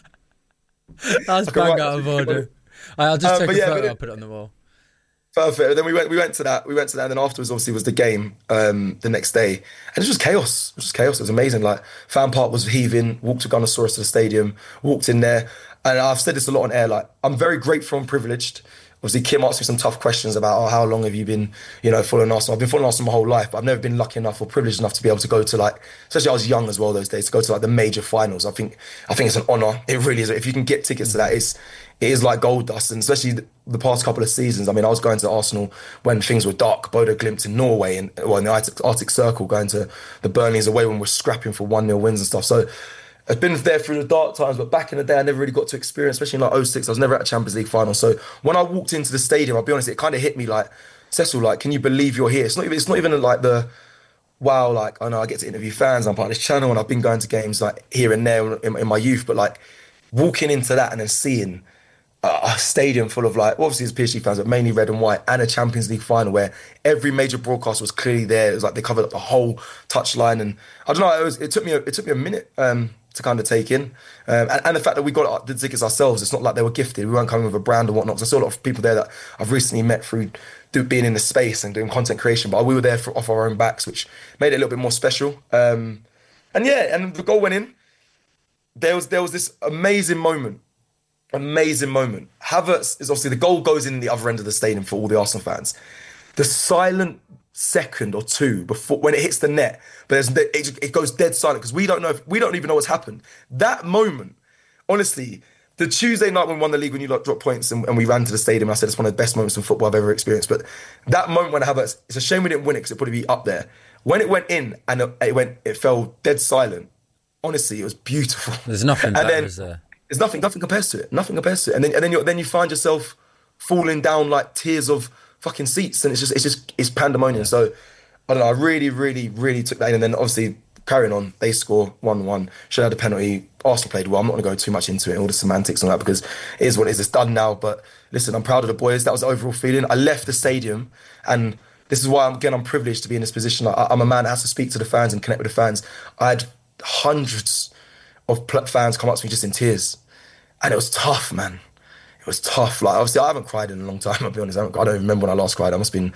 I can bang write- out of order. I'll just Um, take but a yeah, photo, but it- I'll put it on the wall. Perfect. Then we went. We went to that. We went to that, and then afterwards, obviously, was the game um, the next day, and it was just chaos. It was just chaos. It was amazing. Like fan park was heaving. Walked to Gunnosaurus to the stadium. Walked in there, and I've said this a lot on air. Like I'm very grateful and privileged. Obviously, Kim asked me some tough questions about, oh, how long have you been, you know, following Arsenal? I've been following Arsenal my whole life, but I've never been lucky enough or privileged enough to be able to go to, like, especially I was young as well those days, to go to like the major finals. I think, I think it's an honour. It really is. If you can get tickets to that, it's, it is like gold dust. And especially the, the past couple of seasons. I mean, I was going to Arsenal when things were dark, Bodo Glimt in Norway, and well, in the Arctic, Arctic Circle, going to the Burnleys away when we're scrapping for one nil wins and stuff. So I've been there through the dark times, but back in the day, I never really got to experience, especially in like oh six, I was never at a Champions League final. So when I walked into the stadium, I'll be honest, it kind of hit me like, Cecil, like, can you believe you're here? It's not even, it's not even like the, wow, like, I know I get to interview fans, I'm part of this channel, and I've been going to games like here and there in, in my youth, but like walking into that and then seeing a, a stadium full of like, well, obviously it's P S G fans, but mainly red and white, and a Champions League final where every major broadcast was clearly there. It was like they covered up the whole touchline, and I don't know, it, was, it took me a, it took me a minute um, to kind of take in, um, and, and the fact that we got the tickets ourselves. It's not like they were gifted. We weren't coming with a brand and whatnot. So I saw a lot of people there that I've recently met through do, being in the space and doing content creation, but we were there for, off our own backs, which made it a little bit more special. Um, and yeah, and the goal went in. There was there was this amazing moment, amazing moment. Havertz is obviously, the goal goes in the other end of the stadium for all the Arsenal fans. The silent second or two before when it hits the net, but there's, it, it goes dead silent because we don't know if, we don't even know what's happened. That moment, honestly, the Tuesday night when we won the league, when you like dropped points and, and we ran to the stadium, I said it's one of the best moments in football I've ever experienced. But that moment when I have it's a shame we didn't win it because it'd probably be up there. When it went in and it, it went, it fell dead silent. Honestly, it was beautiful. There's nothing and better, then, is there? There's nothing, nothing compares to it. Nothing compares to it. And then, and then you, then you find yourself falling down like tears of fucking seats, and it's just, it's just, it's pandemonium. So I don't know. I really, really, really took that in, and then obviously carrying on, they score one one. Should have had a penalty. Arsenal played well. I'm not going to go too much into it, all the semantics and all that, because it is what it is. It's done now. But listen, I'm proud of the boys. That was the overall feeling. I left the stadium, and this is why I'm, again I'm privileged to be in this position. I, I'm a man that has to speak to the fans and connect with the fans. I had hundreds of pl- fans come up to me just in tears, and it was tough, man. It was tough. Like, obviously, I haven't cried in a long time, I'll be honest. I don't, I don't remember when I last cried. I must have been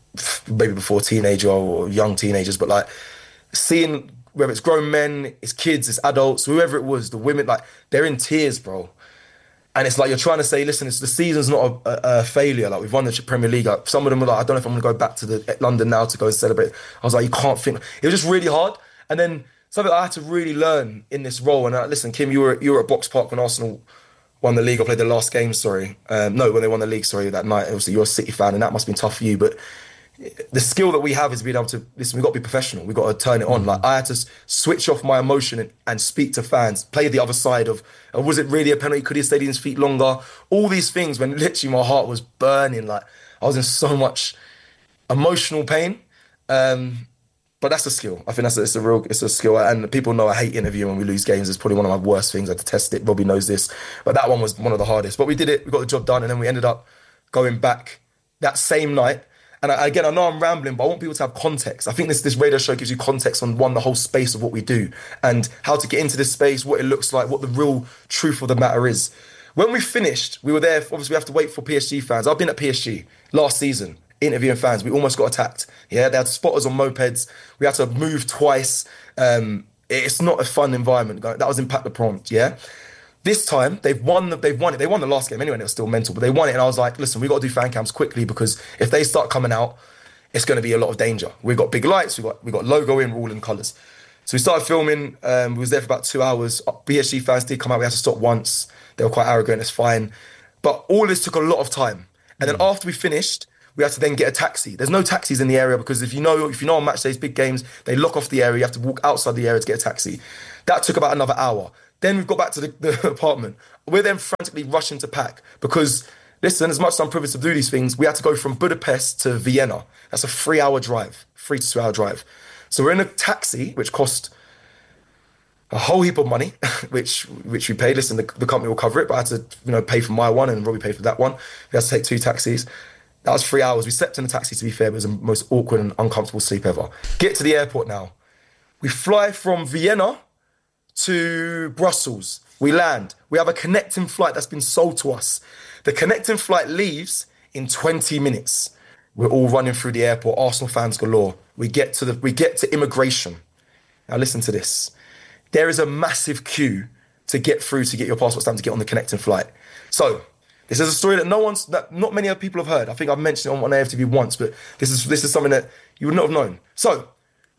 maybe before teenager or young teenagers. But, like, seeing, whether it's grown men, it's kids, it's adults, whoever it was, the women, like, they're in tears, bro. And it's like you're trying to say, listen, it's, the season's not a, a, a failure. Like, we've won the Premier League. Like, some of them were like, I don't know if I'm going to go back to the London now to go and celebrate. I was like, you can't think. It was just really hard. And then something I had to really learn in this role. And uh, listen, Kim, you were you were at Box Park when Arsenal won the league. I played the last game, sorry. Um, no, when they won the league, sorry, that night. Obviously, you're a City fan, and that must have been tough for you. But the skill that we have is being able to, listen, we've got to be professional. We've got to turn it on. Like, I had to switch off my emotion and, and speak to fans, play the other side of, uh, was it really a penalty? Could he have stayed in his feet longer? All these things, when literally my heart was burning. Like, I was in so much emotional pain. Um, But that's a skill. I think that's a, it's a real, it's a skill. And people know I hate interviewing when we lose games. It's probably one of my worst things. I detest it. Bobby knows this. But that one was one of the hardest. But we did it. We got the job done. And then we ended up going back that same night. And I, again, I know I'm rambling, but I want people to have context. I think this, this radio show gives you context on, one, the whole space of what we do and how to get into this space, what it looks like, what the real truth of the matter is. When we finished, we were there, obviously we have to wait for P S G fans. I've been at P S G last season, interviewing fans. We almost got attacked. Yeah, they had spotters on mopeds. We had to move twice. Um, it's not a fun environment. That was Impact the Prompt, yeah? This time, they've won, the, they've won it. They won the last game anyway, and it was still mental, but they won it, and I was like, listen, we've got to do fan cams quickly, because if they start coming out, it's going to be a lot of danger. We've got big lights, we've got, we've got logo in, we're all in colours. So we started filming, um, we was there for about two hours. P S G fans did come out, we had to stop once. They were quite arrogant, it's fine. But all this took a lot of time. And then after we finished, we had to then get a taxi. There's no taxis in the area, because if you know if you know on match days, big games, they lock off the area. You have to walk outside the area to get a taxi. That took about another hour. Then we've got back to the, the apartment. We're then frantically rushing to pack, because, listen, as much as I'm privileged to do these things, we had to go from Budapest to Vienna. That's a three-hour drive, three to two-hour drive. So we're in a taxi, which cost a whole heap of money, which which we paid. Listen, the, the company will cover it, but I had to, you know, pay for my one, and Robbie paid for that one. We had to take two taxis. That was three hours. We slept in the taxi, to be fair. It was the most awkward and uncomfortable sleep ever. Get to the airport now. We fly from Vienna to Brussels. We land. We have a connecting flight that's been sold to us. The connecting flight leaves in twenty minutes. We're all running through the airport, Arsenal fans galore. We get to the we get to immigration. Now listen to this. There is a massive queue to get through to get your passport stamp to get on the connecting flight. So this is a story that no one's, that not many other people have heard. I think I've mentioned it on A F T V once, but this is this is something that you would not have known. So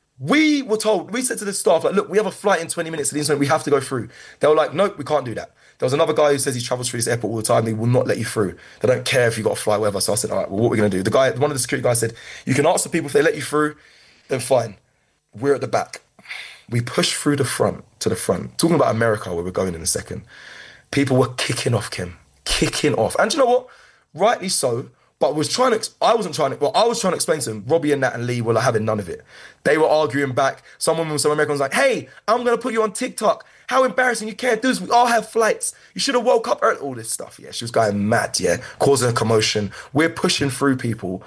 we were told, we said to the staff, like, look, we have a flight in twenty minutes to the instant, we have to go through. They were like, nope, we can't do that. There was another guy who says he travels through this airport all the time, they will not let you through. They don't care if you got a flight, whatever. So I said, all right, well, what are we going to do? The guy, one of the security guys said, you can ask the people if they let you through, then fine. We're at the back. We pushed through the front to the front. Talking about America, where we're going in a second. People were kicking off, Kim. Kicking off. And you know what? Rightly so. But was trying to, I wasn't trying to, well, I was trying to explain to them, Robbie and Nat and Lee were like having none of it. They were arguing back. Someone, some American was like, hey, I'm going to put you on TikTok. How embarrassing, you can't do this. We all have flights. You should have woke up early. All this stuff, yeah. She was going mad, yeah. Causing a commotion. We're pushing through people.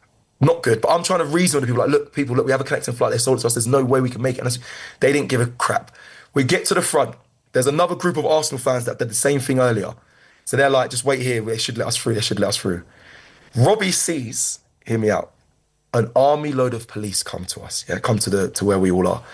Not good, but I'm trying to reason with people like, look, people, look, we have a connecting flight. They sold it to us. There's no way we can make it. And they didn't give a crap. We get to the front. There's another group of Arsenal fans that did the same thing earlier. So they're like, just wait here. They should let us through. They should let us through. Robbie sees, hear me out, an army load of police come to us, yeah, come to the to where we all are.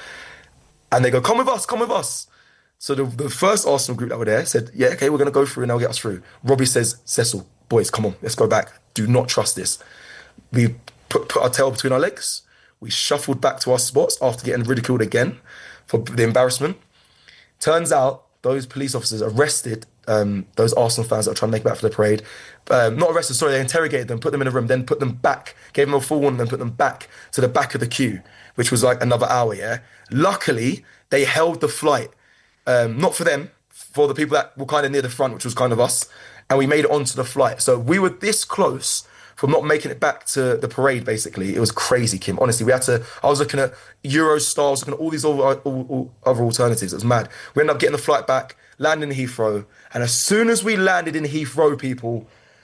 And they go, come with us, come with us. So the, the first Arsenal group that were there said, yeah, okay, we're going to go through and they'll get us through. Robbie says, Cecil, boys, come on, let's go back. Do not trust this. We put, put our tail between our legs. We shuffled back to our spots after getting ridiculed again for the embarrassment. Turns out those police officers arrested um, those Arsenal fans that were trying to make it back for the parade. Um, not arrested, sorry, they interrogated them, put them in a room, then put them back, gave them a full warning, then put them back to the back of the queue, which was like another hour, yeah? Luckily, they held the flight. Um, not for them, for the people that were kind of near the front, which was kind of us, and we made it onto the flight. So we were this close from not making it back to the parade, basically. It was crazy, Kim. Honestly, we had to, I was looking at Eurostar, I was looking at all these other, all, all, other alternatives. It was mad. We ended up getting the flight back, landing in Heathrow, and as soon as we landed in Heathrow, people,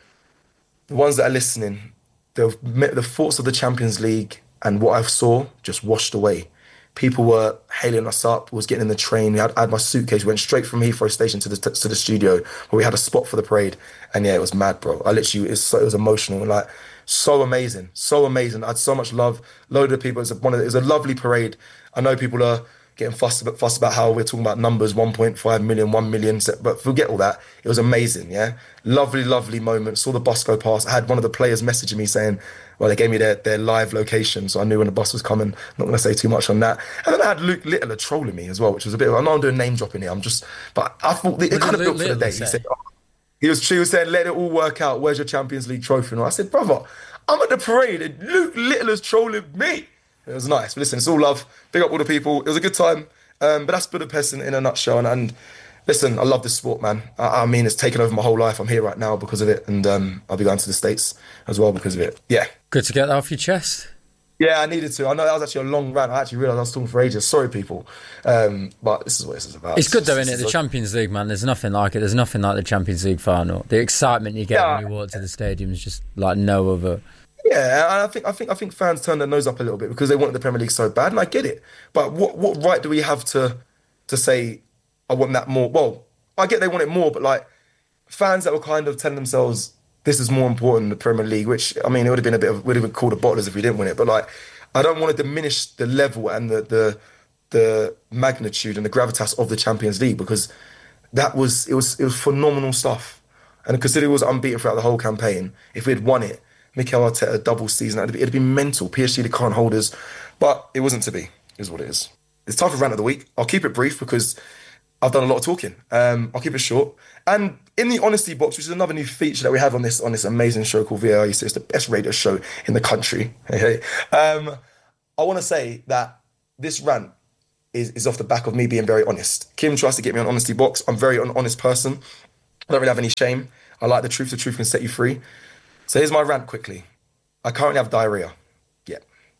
the ones that are listening, the, the thoughts of the Champions League and what I saw just washed away. People were hailing us up, was getting in the train. I had, I had my suitcase, we went straight from Heathrow station to the to the studio where we had a spot for the parade. And yeah, it was mad, bro. I literally, it was, so, it was emotional and like, so amazing, so amazing. I had so much love, load of people. It was, a, one of the, it was a lovely parade. I know people are getting fussed about, fussed about how we're talking about numbers, one point five million, one million, but forget all that. It was amazing, yeah? Lovely, lovely moment. Saw the bus go past. I had one of the players messaging me saying, well, they gave me their, their live location, so I knew when the bus was coming. I'm not going to say too much on that. And then I had Luke Littler trolling me as well, which was a bit of, I know I'm doing name dropping here, I'm just, but I thought it, it kind of built for the day. He said, oh, he was, she was saying, let it all work out. Where's your Champions League trophy? And I said, brother, I'm at the parade and Luke Littler's trolling me. It was nice. But listen, it's all love. Big up all the people. It was a good time. Um, but that's Budapest in, in a nutshell. And, and listen, I love this sport, man. I, I mean, it's taken over my whole life. I'm here right now because of it. And um, I'll be going to the States as well because of it. Yeah. Good to get that off your chest. Yeah, I needed to. I know that was actually a long rant. I actually realised I was talking for ages. Sorry, people. Um, but this is what this is about. It's good though, This isn't it? is The Champions League, man. There's nothing like it. There's nothing like the Champions League final. The excitement you get Yeah. when you walk to the stadium is just like no other. Yeah, and I think I think I think fans turned their nose up a little bit because they wanted the Premier League so bad, and I get it. But what what right do we have to to say I want that more? Well, I get they want it more, but like fans that were kind of telling themselves this is more important than the Premier League, which, I mean, it would have been a bit of, would have been called a bottlers if we didn't win it. But like, I don't want to diminish the level and the, the, the magnitude and the gravitas of the Champions League, because that was, it was, it was phenomenal stuff. And considering it was unbeaten throughout the whole campaign, if we had won it, Mikel Arteta double season, it'd, be, it'd been mental. P S G, the current holders, but it wasn't to be, is what it is. It's time for rant of the week. I'll keep it brief because I've done a lot of talking. Um, I'll keep it short. And in the honesty box, which is another new feature that we have on this on this amazing show called V A R, it's the best radio show in the country. Hey, hey. Um, I want to say that this rant is, is off the back of me being very honest. Kim tries to get me on honesty box. I'm very an honest person. I don't really have any shame. I like the truth. The truth can set you free. So here's my rant quickly. I currently have diarrhea. Yeah.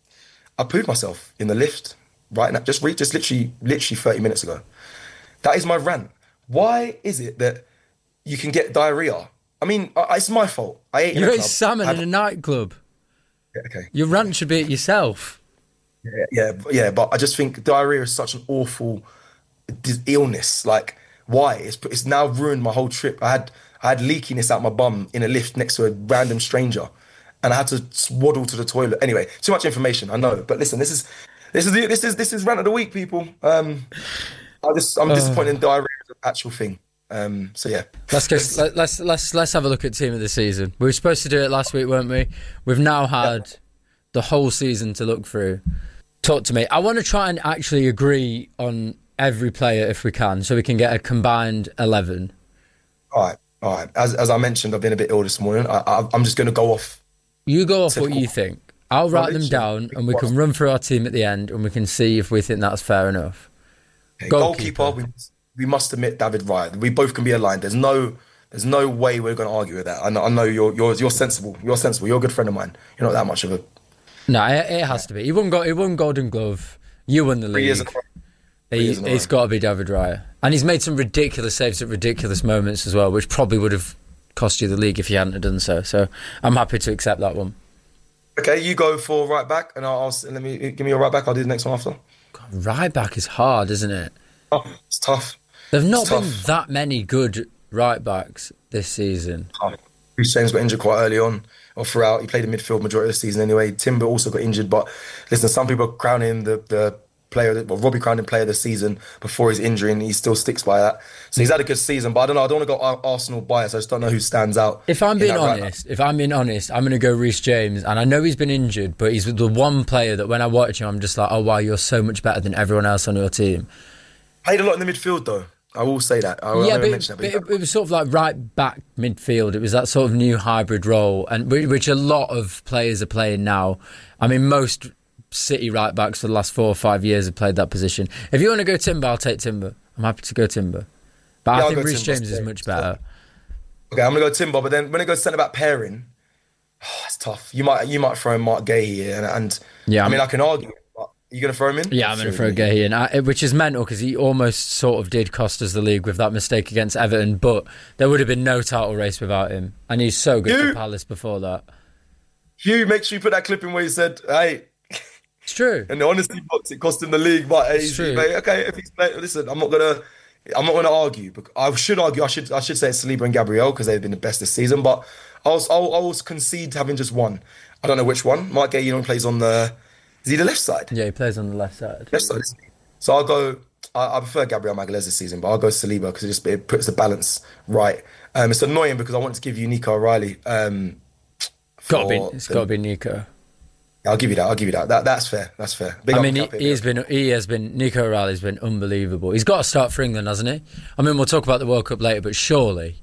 I pooed myself in the lift right now, just, re- just literally, literally thirty minutes ago. That is my rant. Why is it that you can get diarrhea? I mean, I, it's my fault. I ate in You a ate club. salmon I've- in a nightclub. Yeah, okay. Your rant should be at yourself. Yeah, yeah, yeah, but I just think diarrhea is such an awful dis- illness. Like, why? It's it's now ruined my whole trip. I had I had leakiness out my bum in a lift next to a random stranger, and I had to waddle to the toilet. Anyway, too much information, I know. But listen, this is this is the, this is this is rant of the week, people. Um, I just I'm disappointed in diarrhea as an actual thing. Um, so yeah, Let's go. let, let's let's let's have a look at team of the season. We were supposed to do it last week, weren't we? We've now had yeah. the whole season to look through. Talk to me. I want to try and actually agree on every player if we can, so we can get a combined eleven. All right, all right. As as I mentioned, I've been a bit ill this morning. I, I, I'm just going to go off. You go off what you think. I'll write them down, and we can run through our team at the end, and we can see if we think that's fair enough. Okay, goalkeeper. goalkeeper we, we must admit David Raya. We both can be aligned. There's no, there's no way we're going to argue with that. I know, I know you're, you're, you're sensible. You're sensible. You're a good friend of mine. You're not that much of a. No, it, it has to be. He won. He won Golden Glove. You won the Three years league. ago. He, it's got to be David Raya, and he's made some ridiculous saves at ridiculous moments as well, which probably would have cost you the league if you hadn't have done so. So I'm happy to accept that one. Okay, you go for right back, and I'll, I'll let me give me your right back. I'll do the next one after. God, right back is hard, isn't it? Oh, it's tough. There've not It's been tough. that many good right backs this season. Reece James got injured quite early on, or throughout. He played in midfield majority of the season anyway. Timber also got injured, but listen, some people are crowning him the, the player, well, Robbie crowned him player of the season before his injury, and he still sticks by that. So he's had a good season, but I don't know. I don't want to go Ar- Arsenal bias. I just don't know who stands out. If I'm in being that right honest, if I'm being honest, I'm going to go Reece James, and I know he's been injured, but he's the one player that when I watch him, I'm just like, oh wow, you're so much better than everyone else on your team. Played a lot in the midfield though. I will say that. I, yeah, I but, mention but that, it, it was sort of like right back midfield. It was that sort of new hybrid role, and which a lot of players are playing now. I mean, most City right backs for the last four or five years have played that position. If you want to go Timber, I'll take Timber. I'm happy to go Timber, but Yeah, I I'll think go Reece Timber. James is much better. Okay, I'm gonna go Timber, but then when it goes centre back pairing, oh, it's tough. You might you might throw in Mark Gay here, and, and Yeah, I mean I'm- I can argue. But are you gonna throw him in? Yeah, I'm going to throw Gay in, I, which is mental because he almost sort of did cost us the league with that mistake against Everton, but there would have been no title race without him, and he's so good You- for Palace before that. Hugh, make sure you put that clip in where he said, "Hey." It's true. In the honesty box, it cost him the league, but hey, It's true. mate, okay, if he's playing, listen, I'm not gonna, I'm not gonna argue. But I should argue. I should, I should say it's Saliba and Gabriel because they've been the best this season. But I was, I'll, I was concede having just one. I don't know which one. Mark Gay, you know, plays on the, is he the left side? Yeah, he plays on the left side. Left side. isn't he? So I'll go. I, I prefer Gabriel Magalhaes this season, but I'll go Saliba because it just it puts the balance right. Um, it's annoying because I wanted to give you Nico O'Reilly. Um, Got to be, for it's the- got to be Nico. I'll give you that. I'll give you that. That that's fair. That's fair. Big I up mean, he, Cap here. he has been, he has been, Nico O'Reilly's been unbelievable. He's got to start for England, hasn't he? I mean, we'll talk about the World Cup later, but surely.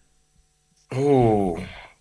Oh,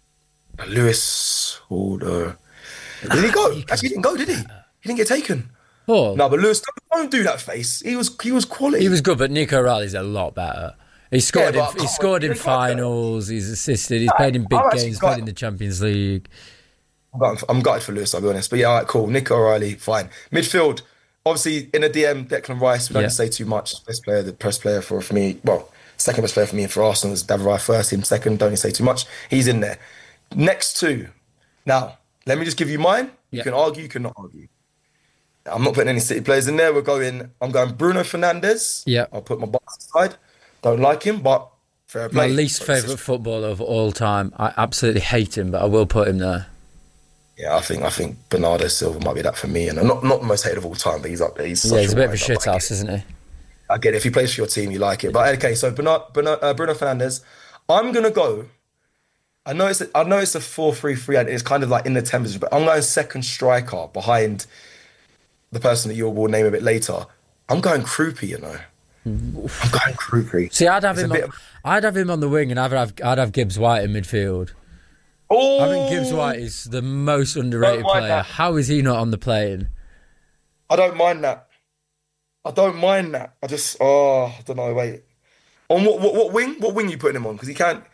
Lewis Holder. Did he go? Actually, he didn't go, did he? He didn't get taken. Oh. No, but Lewis, don't do that face. He was he was quality. He was good, but Nico O'Reilly's a lot better. He scored Yeah, in, but he come on, scored in they can't finals, he's assisted, he's played in big I'm actually games, got- played in the Champions League. I'm gutted, I'm gutted for Lewis, I'll be honest. But yeah, all right, cool. Nico O'Reilly, fine. Midfield, obviously in a D M, Declan Rice. We don't Yeah. say too much. Best player, the best player for, for me. Well, second best player for me and for Arsenal is David Raya first. Him second. Don't say too much. He's in there. Next two. Now, let me just give you mine. You Yeah. can argue, you cannot argue. I'm not putting any City players in there. We're going. I'm going Bruno Fernandes. Yeah. I'll put my box aside. Don't like him, but fair play. My least favourite footballer of all time. I absolutely hate him, but I will put him there. Yeah, I think I think Bernardo Silva might be that for me, and not not the most hated of all time, but he's up there. He's yeah, he's a, a bit of a shithouse, isn't he? I get it. If he plays for your team, you like it. But okay, so Bernard, Bernard, uh, Bruno Fernandes, I'm gonna go. I know it's a, I know it's a four three three, and it's kind of like in the temperature, but I'm going second striker behind the person that you will name a bit later. I'm going Krupi, you know. I'm going Krupi. See, I'd have it's him. On, of... I'd have him on the wing, and I'd have I'd have Gibbs White in midfield. Oh, I think Gibbs White is the most underrated player. That. How is he not on the plane? I don't mind that. I don't mind that. I just, oh, I don't know. Wait, on what what, what wing? What wing are you putting him on? Because he can't.